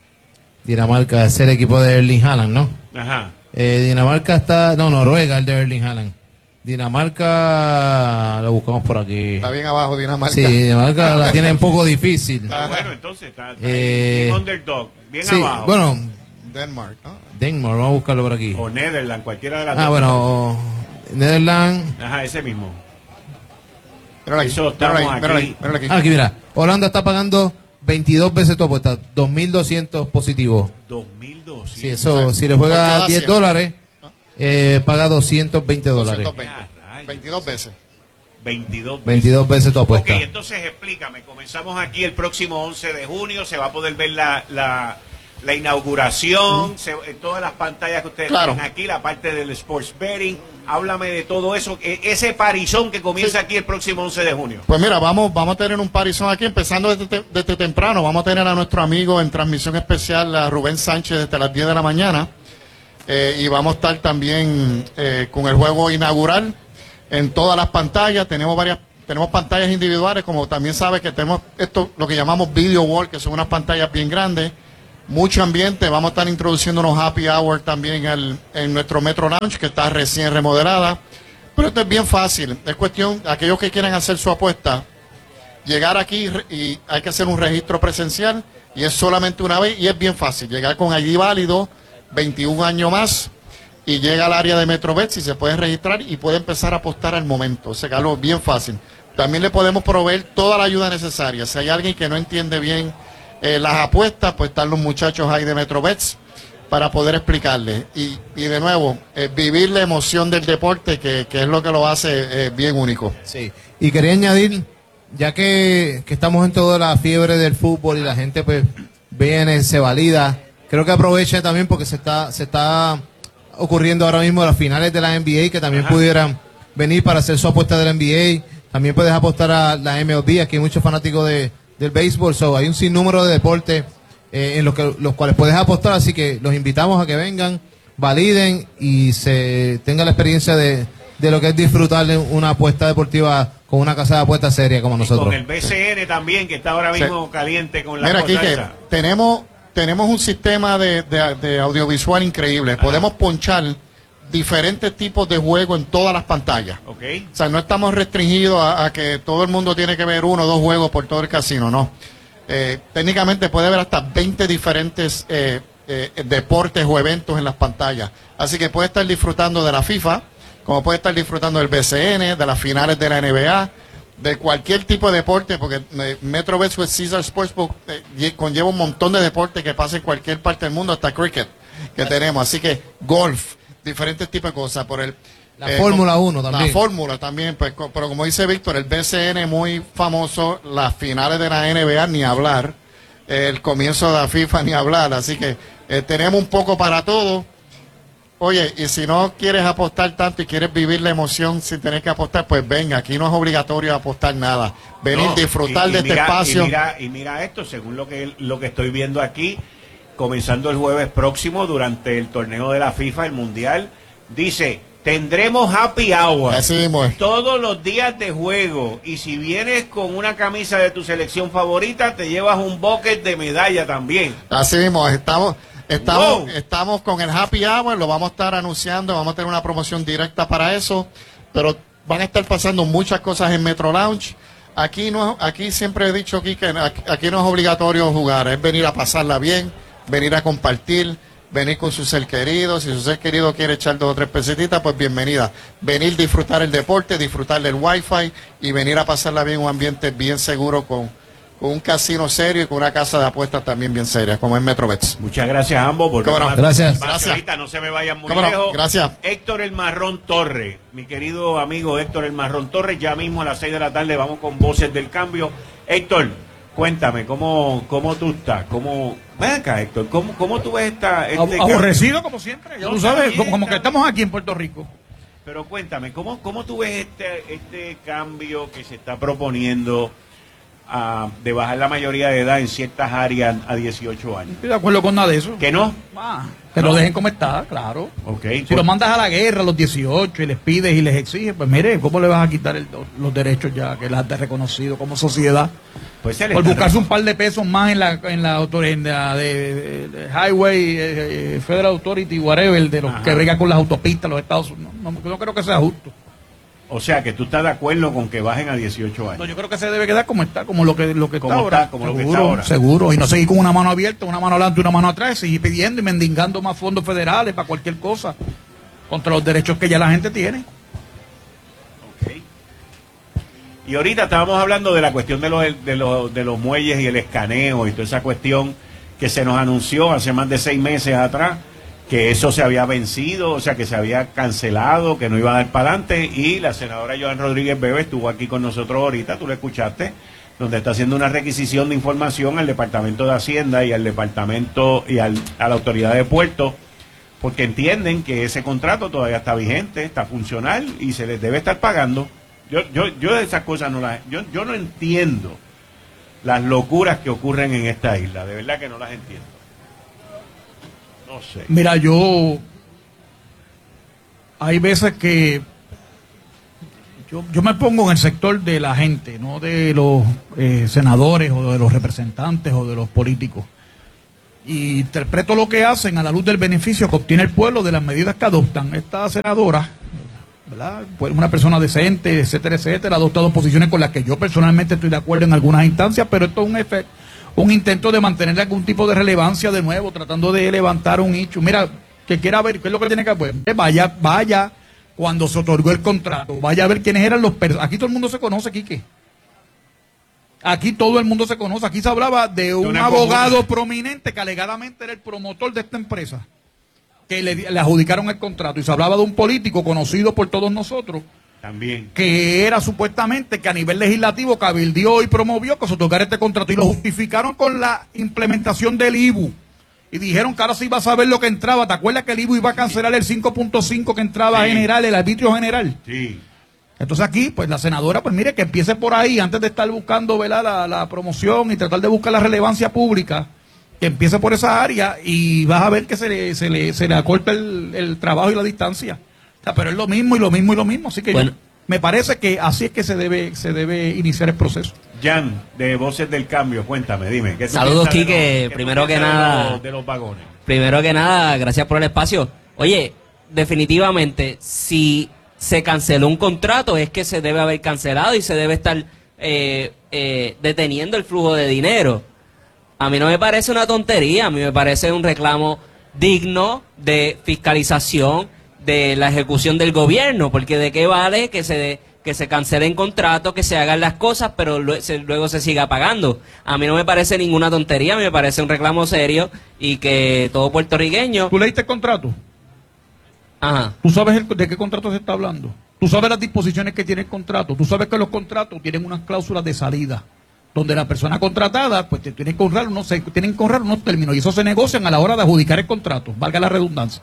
Dinamarca es el equipo de Erling Haaland, ¿no? Ajá. Eh, Dinamarca está, no, Noruega, el de Erling Haaland. Dinamarca la buscamos por aquí. Está bien abajo Dinamarca. Sí, Dinamarca la tiene un poco difícil. Ah, bueno, entonces está, está Eh, bien underdog, bien sí, abajo. bueno, Denmark, ¿no? Denmark, vamos a buscarlo por aquí. O Netherlands, cualquiera de las Ah, dos. bueno, Netherlands. Ajá, ese mismo. Míralo aquí, Eso estamos míralo ahí, míralo aquí. ahí, míralo aquí. Ah, aquí mira, Holanda está pagando veintidós veces tu apuesta, dos mil doscientos positivo. dos mil doscientos. Sí, eso, si le Por juega cada diez cien. dólares, eh, paga doscientos veinte dólares. doscientos veinte. veintidós veces. veintidós veces. veintidós veces tu Ok, apuesta. entonces explícame, comenzamos aquí el próximo once de junio, se va a poder ver la, la, la inauguración, se- eh, todas las pantallas que ustedes Claro. tienen aquí, la parte del sports betting, háblame de todo eso, e- ese parizón que comienza aquí el próximo once de junio. Pues mira, vamos, vamos a tener un parizón aquí, empezando desde, te- desde temprano. Vamos a tener a nuestro amigo en transmisión especial, a Rubén Sánchez, desde las diez de la mañana. Eh, y vamos a estar también eh, con el juego inaugural en todas las pantallas. Tenemos varias, tenemos pantallas individuales, como también sabes que tenemos esto, lo que llamamos video wall, que son unas pantallas bien grandes. Mucho ambiente. Vamos a estar introduciendo unos happy hour también en, en nuestro Metro Lounge, que está recién remodelada. Pero esto es bien fácil. Es cuestión, aquellos que quieran hacer su apuesta, llegar aquí re- y hay que hacer un registro presencial y es solamente una vez y es bien fácil. Llegar con allí válido, veintiún años más, y llega al área de MetroBets y se puede registrar y puede empezar a apostar al momento. O sea, que algo bien fácil. También le podemos proveer toda la ayuda necesaria. Si hay alguien que no entiende bien eh, las apuestas, pues están los muchachos ahí de MetroBets para poder explicarle. Y, y de nuevo, eh, vivir la emoción del deporte, que, que es lo que lo hace eh, bien único. Sí. Y quería añadir, ya que, que estamos en toda la fiebre del fútbol y la gente pues viene, se valida, creo que aproveche también porque se está, se está ocurriendo ahora mismo las finales de la N B A, que también Ajá. pudieran venir para hacer su apuesta de la N B A. También puedes apostar a la M L B, aquí hay muchos fanáticos de, del béisbol, so, hay un sinnúmero de deportes eh, en los, que, los cuales puedes apostar, así que los invitamos a que vengan, validen y se tenga la experiencia de, de lo que es disfrutar de una apuesta deportiva con una casa de apuestas seria como nosotros. Con el B C N también, que está ahora mismo caliente con la Mira, cosa Quique, esa. tenemos, tenemos un sistema de, de- de audiovisual increíble. Podemos ponchar diferentes tipos de juegos en todas las pantallas. Ok. O sea, no estamos restringidos a, a que todo el mundo tiene que ver uno o dos juegos por todo el casino, no. Eh, técnicamente puede haber hasta veinte diferentes eh, eh, deportes o eventos en las pantallas. Así que puede estar disfrutando de la FIFA, como puede estar disfrutando del B C N, de las finales de la N B A, de cualquier tipo de deporte, porque eh, MetroBets with Caesar Sportsbook eh, lle- conlleva un montón de deportes que pasa en cualquier parte del mundo, hasta cricket que tenemos. Así que golf, diferentes tipos de cosas. Por el La Fórmula uno también. La Fórmula también, pues, co- pero como dice Víctor, el B C N muy famoso, las finales de la N B A ni hablar, el comienzo de la FIFA ni hablar, así que eh, tenemos un poco para todo. Oye, y si no quieres apostar tanto y quieres vivir la emoción sin tener que apostar, pues venga, aquí no es obligatorio apostar nada. Venir, No, disfrutar y- y de este mira- espacio. Y mira, y mira esto, según lo que, lo que estoy viendo aquí, comenzando el jueves próximo durante el torneo de la FIFA, el Mundial, dice, tendremos happy hour Así mismo es. todos los días de juego. Y si vienes con una camisa de tu selección favorita, te llevas un bucket de medalla también. Así mismo, estamos, estamos, Wow. estamos con el Happy Hour, lo vamos a estar anunciando, vamos a tener una promoción directa para eso, pero van a estar pasando muchas cosas en Metro Lounge. Aquí no, aquí siempre he dicho aquí que aquí, aquí no es obligatorio jugar, es venir a pasarla bien, venir a compartir, venir con su ser querido. Si su ser querido quiere echar dos o tres pesetitas, pues bienvenida. Venir, disfrutar el deporte, disfrutar del wifi y venir a pasarla bien, un ambiente bien seguro con, con un casino serio y con una casa de apuestas también bien seria, como es MetroBets. Muchas gracias a ambos. ¿Cómo no? más- Gracias. más Gracias. ahorita, no se me vayan muy ¿Cómo no? lejos. Gracias. Héctor El Marrón Torres, mi querido amigo Héctor El Marrón Torres, ya mismo a las seis de la tarde vamos con Voces del Cambio. Héctor, cuéntame, ¿cómo, cómo tú estás? ¿Cómo... Ven acá, Héctor, ¿cómo, cómo tú ves esta... este Ab- Aborrecido como siempre, ya No, tú sabes, está como, bien, como que está estamos aquí en Puerto Rico. Pero cuéntame, ¿cómo, cómo tú ves este, este cambio que se está proponiendo ah, de bajar la mayoría de edad en ciertas áreas a dieciocho años? Estoy de acuerdo con nada de eso. ¿Que no? Ah, que lo dejen como está, claro. Ok. Si lo mandas a la guerra a los dieciocho y les pides y les exiges, pues mire, ¿cómo le vas a quitar el- los derechos ya que las has reconocido como sociedad? Pues se le Por está buscarse un par de pesos más en la en la, autor- en la de, de- de Highway, eh, eh, Federal Authority, whatever, de los Ajá. que brega con las autopistas, los Estados Unidos. No, no, no creo que sea justo. O sea, que tú estás de acuerdo con que bajen a dieciocho años. No, yo creo que se debe quedar como está, como lo que, lo que está Como ahora. está, como lo que Seguro, está ahora. seguro. Y no seguir con una mano abierta, una mano adelante y una mano atrás, seguir pidiendo y mendigando más fondos federales para cualquier cosa contra los derechos que ya la gente tiene. Y ahorita estábamos hablando de la cuestión de los, de los, de los muelles y el escaneo y toda esa cuestión que se nos anunció hace más de seis meses atrás, que eso se había vencido, o sea, que se había cancelado, que no iba a dar para adelante, y la senadora Joan Rodríguez Bebe estuvo aquí con nosotros ahorita, tú lo escuchaste, donde está haciendo una requisición de información al Departamento de Hacienda y al Departamento y al, a la Autoridad de Puertos, porque entienden que ese contrato todavía está vigente, está funcional y se les debe estar pagando. Yo, yo, yo de esas cosas no las, yo, yo no entiendo las locuras que ocurren en esta isla, de verdad que no las entiendo. No sé. Mira, yo hay veces que yo, yo me pongo en el sector de la gente, no de los eh, senadores o de los representantes o de los políticos. Y interpreto lo que hacen a la luz del beneficio que obtiene el pueblo de las medidas que adoptan. Esta senadora, ¿verdad? Pues una persona decente, etcétera, etcétera, ha adoptado posiciones con las que yo personalmente estoy de acuerdo en algunas instancias, pero esto es un efecto, un intento de mantener algún tipo de relevancia de nuevo, tratando de levantar un hecho. Mira, que quiera ver qué es lo que tiene que hacer. Vaya, vaya, cuando se otorgó el contrato, vaya a ver quiénes eran los personajes. Aquí todo el mundo se conoce, Quique. Aquí todo el mundo se conoce. Aquí se hablaba de un abogado comuna. prominente que alegadamente era el promotor de esta empresa, que le, le adjudicaron el contrato. Y se hablaba de un político conocido por todos nosotros, también, que era supuestamente que a nivel legislativo cabildió y promovió que se otorgara este contrato, y lo justificaron con la implementación del I B U, y dijeron que ahora sí iba a saber lo que entraba. ¿Te acuerdas que el I B U iba a cancelar el cinco punto cinco que entraba sí. general, el arbitrio general? Sí. Entonces aquí, pues la senadora, pues mire, que empiece por ahí, antes de estar buscando, ¿verdad?, la, la promoción y tratar de buscar la relevancia pública, que empiece por esa área y vas a ver que se le, se le, se le acorta el, el trabajo y la distancia. O sea, pero es lo mismo y lo mismo y lo mismo. Así que bueno, yo, me parece que así es que se debe, se debe iniciar el proceso. Jan, de Voces del Cambio, cuéntame, dime. ¿qué Saludos, Quique. Primero que nada, de los, de los vagones? Primero que nada, gracias por el espacio. Oye, definitivamente, si se canceló un contrato, es que se debe haber cancelado y se debe estar eh, eh, deteniendo el flujo de dinero. A mí no me parece una tontería, a mí me parece un reclamo digno de fiscalización de la ejecución del gobierno, porque de qué vale que se que se cancelen contratos, que se hagan las cosas, pero luego se, luego se siga pagando. A mí no me parece ninguna tontería, a mí me parece un reclamo serio y que todo puertorriqueño... ¿Tú leíste el contrato? Ajá. ¿Tú sabes el, de qué contrato se está hablando? ¿Tú sabes las disposiciones que tiene el contrato? ¿Tú sabes que los contratos tienen unas cláusulas de salida, donde la persona contratada, pues te tienen que honrar unos, se tienen que honrar unos términos, y eso se negocian a la hora de adjudicar el contrato, valga la redundancia?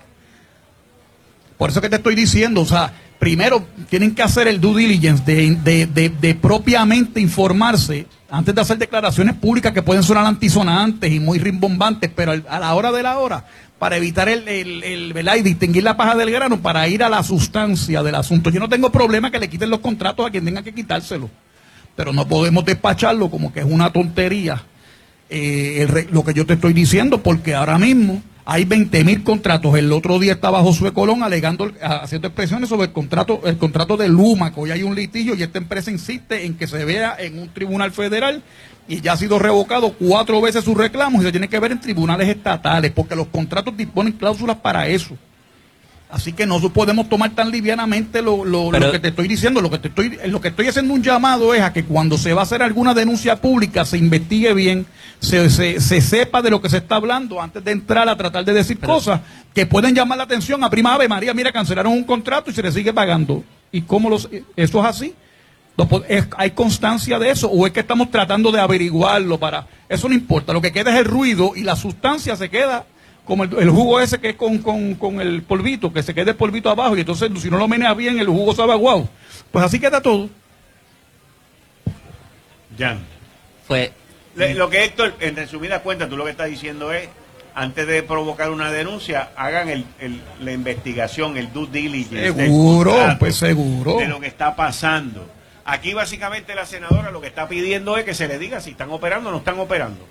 Por eso que te estoy diciendo, o sea, primero tienen que hacer el due diligence de, de, de, de propiamente informarse antes de hacer declaraciones públicas que pueden sonar antisonantes y muy rimbombantes, pero a la hora de la hora, para evitar el, el, el, ¿verdad?, y distinguir la paja del grano, para ir a la sustancia del asunto. Yo no tengo problema que le quiten los contratos a quien tenga que quitárselo, pero no podemos despacharlo como que es una tontería eh, el, lo que yo te estoy diciendo, porque ahora mismo hay veinte mil contratos. El otro día estaba Josué Colón alegando, haciendo expresiones sobre el contrato, el contrato de Luma, que hoy hay un litigio y esta empresa insiste en que se vea en un tribunal federal, y ya ha sido revocado cuatro veces sus reclamos y se tiene que ver en tribunales estatales, porque los contratos disponen cláusulas para eso. Así que no podemos tomar tan livianamente lo, lo, Pero, lo que te estoy diciendo. Lo que te estoy, lo que estoy haciendo un llamado es a que cuando se va a hacer alguna denuncia pública se investigue bien, se, se, se sepa de lo que se está hablando antes de entrar a tratar de decir Pero, cosas que pueden llamar la atención. A prima ave María, mira, cancelaron un contrato y se le sigue pagando. ¿Y cómo los, eso es así? ¿Es, ¿Hay constancia de eso? ¿O es que estamos tratando de averiguarlo? Para eso no importa. Lo que queda es el ruido y la sustancia se queda como el, el jugo ese que es con, con, con el polvito, que se quede el polvito abajo, y entonces si no lo meneas bien el jugo sabe aguado. Pues así queda todo. Jan. Pues, Le, lo que Héctor, en resumida cuenta, tú lo que estás diciendo es, antes de provocar una denuncia, hagan el, el, la investigación, el due diligence. Seguro, contrato, pues seguro. De lo que está pasando. Aquí básicamente la senadora lo que está pidiendo es que se le diga si están operando o no están operando.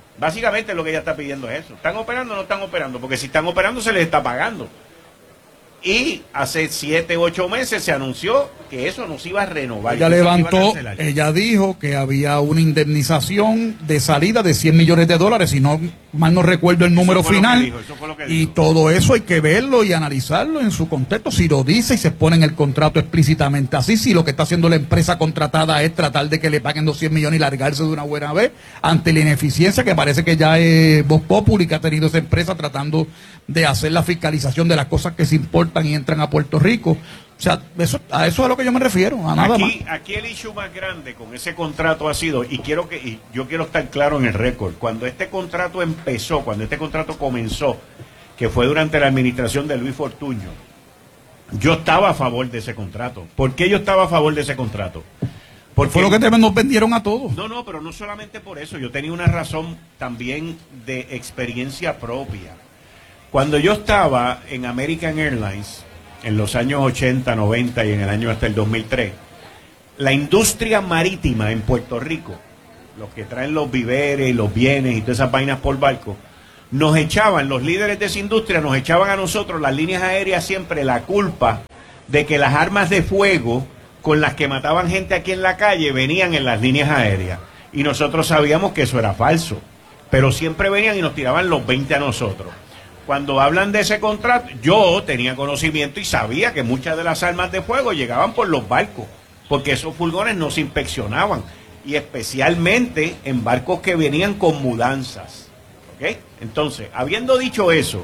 Básicamente lo que ella está pidiendo es eso. ¿Están operando o no están operando? Porque si están operando se les está pagando. Y hace siete, ocho meses se anunció que eso no se iba a renovar. Ella levantó, ella dijo que había una indemnización de salida de cien millones de dólares, si no mal no recuerdo el número final. Dijo, y dijo. Todo eso hay que verlo y analizarlo en su contexto. Si lo dice y se pone en el contrato explícitamente así, si lo que está haciendo la empresa contratada es tratar de que le paguen doscientos millones y largarse de una buena vez, ante la ineficiencia que parece que ya es Voz Populi que ha tenido esa empresa tratando de hacer la fiscalización de las cosas que se importan y entran a Puerto Rico. O sea, eso, a eso es a lo que yo me refiero, a nada aquí, más. Aquí el issue más grande con ese contrato ha sido, y quiero que y yo quiero estar claro en el récord, cuando este contrato empezó, cuando este contrato comenzó, que fue durante la administración de Luis Fortuño, yo estaba a favor de ese contrato. ¿Por qué yo estaba a favor de ese contrato? Porque fue lo que nos vendieron a todos. No, no, pero no solamente por eso, yo tenía una razón también de experiencia propia. Cuando yo estaba en American Airlines, en los años ochenta, noventa y en el año hasta el dos mil tres, la industria marítima en Puerto Rico, los que traen los víveres, los bienes y todas esas vainas por barco, nos echaban, los líderes de esa industria nos echaban a nosotros, las líneas aéreas, siempre la culpa de que las armas de fuego con las que mataban gente aquí en la calle venían en las líneas aéreas. Y nosotros sabíamos que eso era falso, pero siempre venían y nos tiraban los veinte a nosotros. Cuando hablan de ese contrato, yo tenía conocimiento y sabía que muchas de las armas de fuego llegaban por los barcos, porque esos furgones no se inspeccionaban, y especialmente en barcos que venían con mudanzas. ¿Ok? Entonces, habiendo dicho eso,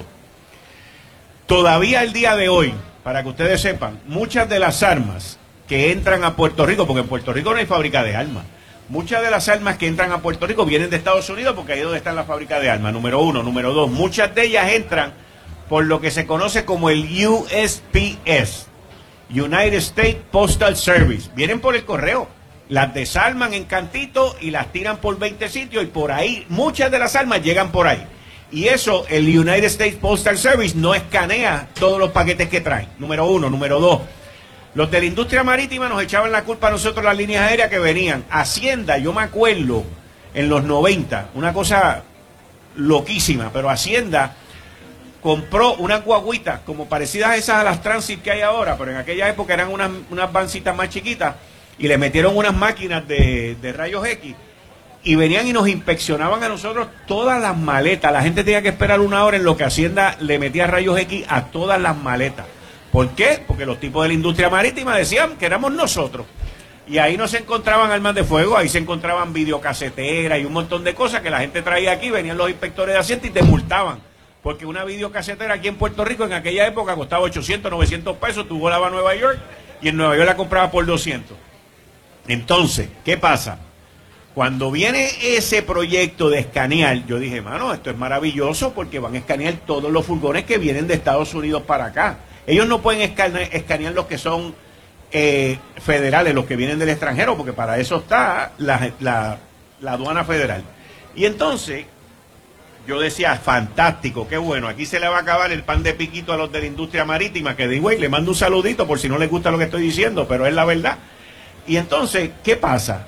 todavía el día de hoy, para que ustedes sepan, muchas de las armas que entran a Puerto Rico, porque en Puerto Rico no hay fábrica de armas, muchas de las armas que entran a Puerto Rico vienen de Estados Unidos porque ahí es donde está la fábrica de armas, número uno. Número dos, muchas de ellas entran por lo que se conoce como el U S P S, United States Postal Service. Vienen por el correo, las desarman en cantito y las tiran por veinte sitios y por ahí, muchas de las armas llegan por ahí. Y eso, el United States Postal Service no escanea todos los paquetes que traen, número uno. Número dos, los de la industria marítima nos echaban la culpa a nosotros, las líneas aéreas que venían. Hacienda, yo me acuerdo, en los noventa, una cosa loquísima, pero Hacienda compró unas guaguitas como parecidas a esas a las Transit que hay ahora, pero en aquella época eran unas, unas vancitas más chiquitas, y le metieron unas máquinas de, de rayos X, y venían y nos inspeccionaban a nosotros todas las maletas. La gente tenía que esperar una hora en lo que Hacienda le metía rayos X a todas las maletas. ¿Por qué? Porque los tipos de la industria marítima decían que éramos nosotros. Y ahí no se encontraban armas de fuego, ahí se encontraban videocaseteras y un montón de cosas que la gente traía aquí, venían los inspectores de Hacienda y te multaban. Porque una videocasetera aquí en Puerto Rico en aquella época costaba ochocientos, novecientos pesos, tú volabas a Nueva York y en Nueva York la comprabas por doscientos. Entonces, ¿qué pasa? Cuando viene ese proyecto de escanear, yo dije, mano, esto es maravilloso porque van a escanear todos los furgones que vienen de Estados Unidos para acá. Ellos no pueden escanear, escanear los que son eh, federales, los que vienen del extranjero, porque para eso está la, la, la aduana federal. Y entonces, yo decía, fantástico, qué bueno, aquí se le va a acabar el pan de piquito a los de la industria marítima, que digo, güey, le mando un saludito por si no les gusta lo que estoy diciendo, pero es la verdad. Y entonces, ¿qué pasa?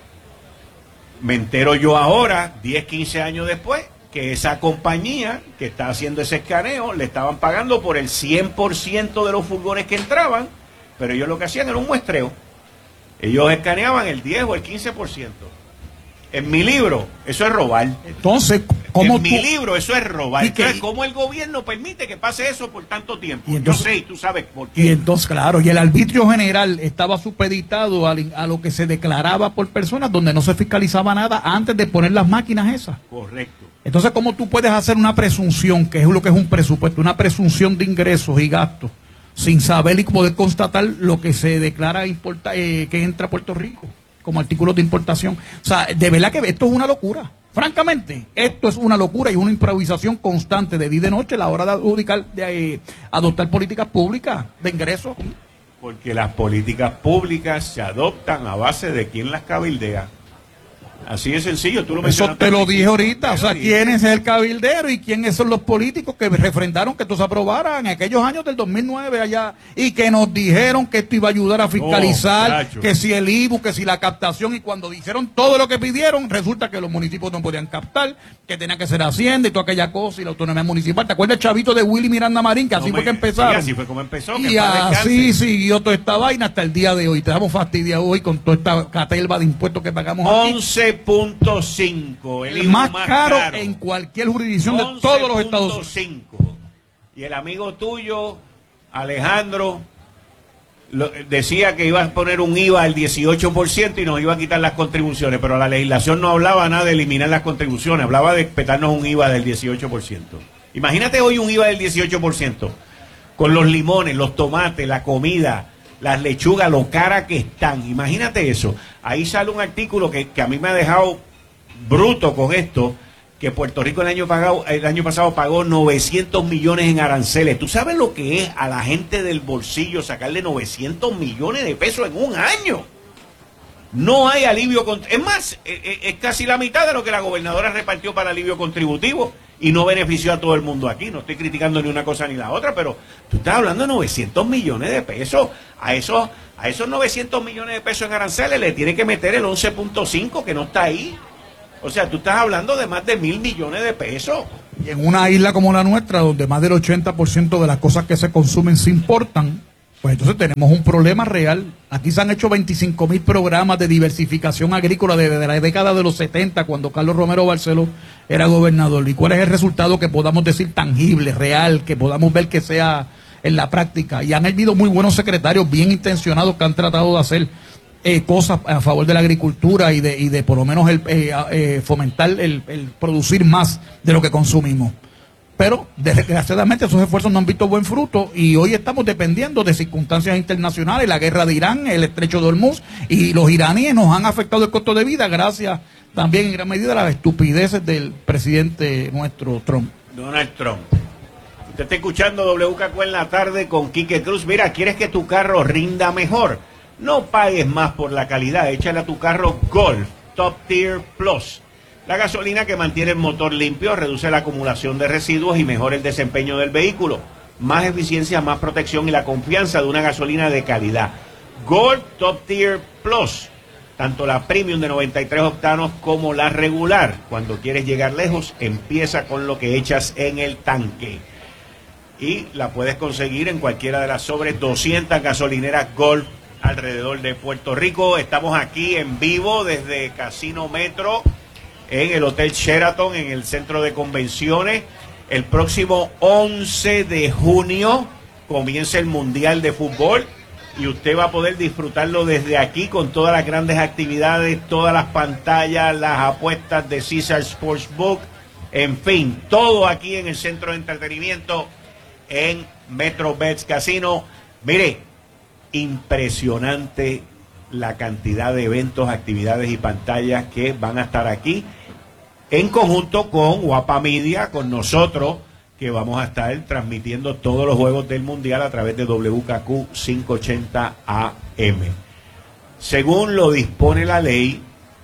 Me entero yo ahora, diez, quince años después, que esa compañía que está haciendo ese escaneo le estaban pagando por el cien por ciento de los furgones que entraban, pero ellos lo que hacían era un muestreo. Ellos escaneaban el diez o el quince por ciento. En mi libro, eso es robar. Entonces, ¿cómo En tú? mi libro, eso es robar. ¿Y qué? Entonces, ¿cómo el gobierno permite que pase eso por tanto tiempo? Y entonces- yo sé, y tú sabes por qué. Y entonces, claro, y el arbitrio general estaba supeditado al- a, lo que se declaraba por personas donde no se fiscalizaba nada antes de poner las máquinas esas. Correcto. Entonces, ¿cómo tú puedes hacer una presunción, que es lo que es un presupuesto, una presunción de ingresos y gastos, sin saber y poder constatar lo que se declara importa, eh, que entra a Puerto Rico como artículos de importación? O sea, de verdad que esto es una locura. Francamente, esto es una locura y una improvisación constante de día y de noche a la hora de adjudicar, de eh, adoptar políticas públicas de ingresos. Porque las políticas públicas se adoptan a base de quién las cabildea. Así de sencillo, tú lo Eso mencionaste. te lo al dije principio. ahorita, o sea, quién es el cabildero y quiénes son los políticos que refrendaron que esto se aprobara en aquellos años del dos mil nueve allá y que nos dijeron que esto iba a ayudar a fiscalizar, No, chacho. que si el I B U, que si la captación, y cuando dijeron todo lo que pidieron, resulta que los municipios no podían captar, que tenía que ser Hacienda y toda aquella cosa y la autonomía municipal. ¿Te acuerdas el chavito de Willy Miranda Marín? Que así No fue me- que empezaron. sí, así fue como empezó. que Y en paz así descanse. siguió toda esta vaina hasta el día de hoy. Te damos fastidia hoy con toda esta catelba de impuestos que pagamos aquí. once punto cinco, el El hijo más, más caro, caro. en cualquier jurisdicción de todos los Estados Unidos. cinco. Y el amigo tuyo, Alejandro, lo- decía que iba a poner un I V A al dieciocho por ciento y nos iba a quitar las contribuciones, pero la legislación no hablaba nada de eliminar las contribuciones, hablaba de petarnos un I V A del dieciocho por ciento. Imagínate hoy un I V A del dieciocho por ciento, con los limones, los tomates, la comida, las lechugas, lo cara que están. Imagínate eso. Ahí sale un artículo que, que a mí me ha dejado bruto con esto, que Puerto Rico el año, pagado, el año pasado pagó novecientos millones en aranceles. ¿Tú sabes lo que es a la gente del bolsillo sacarle novecientos millones de pesos en un año? No hay alivio, cont- es más, es, es- es casi la mitad de lo que la gobernadora repartió para alivio contributivo y no benefició a todo el mundo aquí. No estoy criticando ni una cosa ni la otra, pero tú estás hablando de novecientos millones de pesos. A esos, a esos novecientos millones de pesos en aranceles le tiene que meter el once punto cinco que no está ahí. O sea, tú estás hablando de más de mil millones de pesos. Y en una isla como la nuestra, donde más del ochenta por ciento de las cosas que se consumen se importan, pues entonces tenemos un problema real. Aquí se han hecho veinticinco mil programas de diversificación agrícola desde la década de los setenta, cuando Carlos Romero Barceló era gobernador. ¿Y cuál es el resultado que podamos decir tangible, real, que podamos ver que sea en la práctica? Y han habido muy buenos secretarios bien intencionados que han tratado de hacer eh, cosas a favor de la agricultura y de, y de por lo menos el, eh, eh, fomentar el, el producir más de lo que consumimos. Pero desgraciadamente esos esfuerzos no han visto buen fruto y hoy estamos dependiendo de circunstancias internacionales, la guerra de Irán, el estrecho de Hormuz, y los iraníes nos han afectado el costo de vida gracias también en gran medida a las estupideces del presidente nuestro Trump. Donald Trump. Usted está escuchando W K Q en la tarde con Quique Cruz. Mira, ¿quieres que tu carro rinda mejor? No pagues más por la calidad. Échale a tu carro Golf Top Tier Plus. La gasolina que mantiene el motor limpio, reduce la acumulación de residuos y mejora el desempeño del vehículo. Más eficiencia, más protección y la confianza de una gasolina de calidad. Golf Top Tier Plus. Tanto la Premium de noventa y tres octanos como la regular. Cuando quieres llegar lejos, empieza con lo que echas en el tanque. Y la puedes conseguir en cualquiera de las sobre doscientas gasolineras Golf alrededor de Puerto Rico. Estamos aquí en vivo desde Casino Metro, en el Hotel Sheraton, en el centro de convenciones. El próximo once de junio comienza el Mundial de Fútbol y usted va a poder disfrutarlo desde aquí con todas las grandes actividades, todas las pantallas, las apuestas de Caesar Sportsbook, en fin, todo aquí en el centro de entretenimiento en Metro Bets Casino. Mire, impresionante la cantidad de eventos, actividades y pantallas que van a estar aquí en conjunto con Guapa Media, con nosotros, que vamos a estar transmitiendo todos los juegos del Mundial a través de W K Q quinientos ochenta A M. Según lo dispone la ley,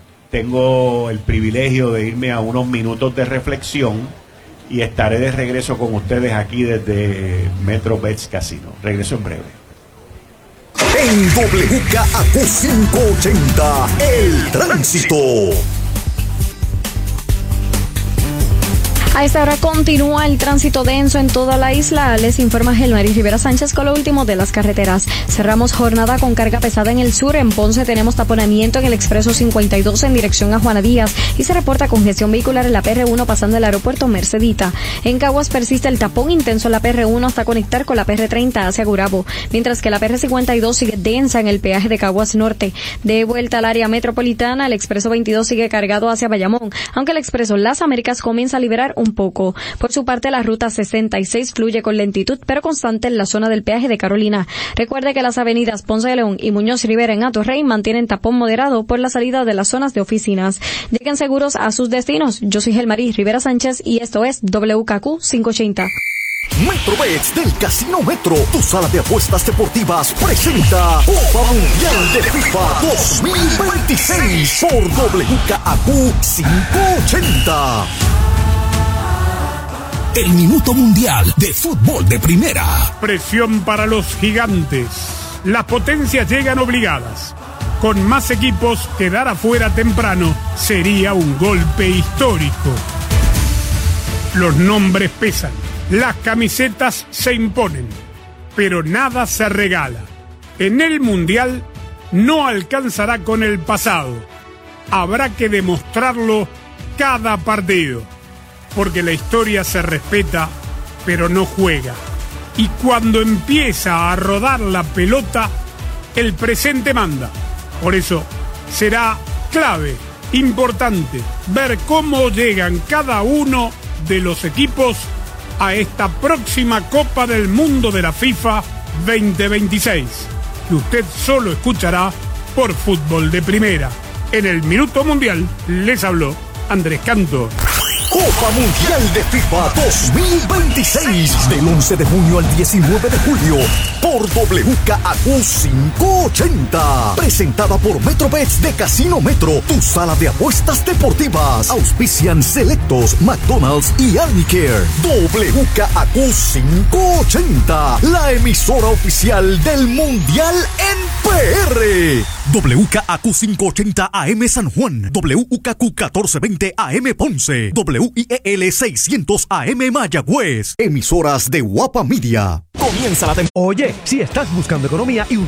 tengo el privilegio de irme a unos minutos de reflexión y estaré de regreso con ustedes aquí desde Metro Bets Casino. Regreso en breve. En W K Q quinientos ochenta, el tránsito. A esta hora continúa el tránsito denso en toda la isla. Les informa Gelmaris Rivera Sánchez con lo último de las carreteras. Cerramos jornada con carga pesada en el sur. En Ponce tenemos taponamiento en el expreso cincuenta y dos en dirección a Juana Díaz y se reporta congestión vehicular en la P R uno pasando el aeropuerto Mercedita. En Caguas persiste el tapón intenso en la P R uno hasta conectar con la P R treinta hacia Gurabo, mientras que la P R cincuenta y dos sigue densa en el peaje de Caguas Norte. De vuelta al área metropolitana, el expreso veintidós sigue cargado hacia Bayamón, aunque el expreso Las Américas comienza a liberar un poco. Por su parte, la ruta sesenta y seis fluye con lentitud pero constante en la zona del peaje de Carolina. Recuerde que las avenidas Ponce de León y Muñoz Rivera en Atorrey mantienen tapón moderado por la salida de las zonas de oficinas. Lleguen seguros a sus destinos. Yo soy Gelmaris Rivera Sánchez y esto es W K Q quinientos ochenta. Metrobets del Casino Metro, tu sala de apuestas deportivas, presenta Copa Mundial de FIFA dos mil veintiséis por W K A Q quinientos ochenta. El minuto mundial de fútbol de primera. Presión para los gigantes. Las potencias llegan obligadas. Con más equipos, quedar afuera temprano sería un golpe histórico. Los nombres pesan, las camisetas se imponen, pero nada se regala. En el Mundial no alcanzará con el pasado. Habrá que demostrarlo cada partido, porque la historia se respeta, pero no juega. Y cuando empieza a rodar la pelota, el presente manda. Por eso será clave, importante, ver cómo llegan cada uno de los equipos a esta próxima Copa del Mundo de la FIFA veinte veintiséis, que usted solo escuchará por Fútbol de Primera. En el Minuto Mundial les habló Andrés Cantor. Copa Mundial de FIFA dos mil veintiséis, del once de junio al diecinueve de julio, por W K A Q quinientos ochenta. Presentada por Metrobets de Casino Metro, tu sala de apuestas deportivas. Auspician Selectos, McDonald's y Armicare. W K A Q quinientos ochenta, la emisora oficial del Mundial en P R. W K A Q quinientos ochenta A M San Juan, W K Q catorce veinte A M Ponce, W I E L seiscientos A M Mayagüez. Emisoras de Guapa Media. Comienza la temporada. Oye, si estás buscando economía y un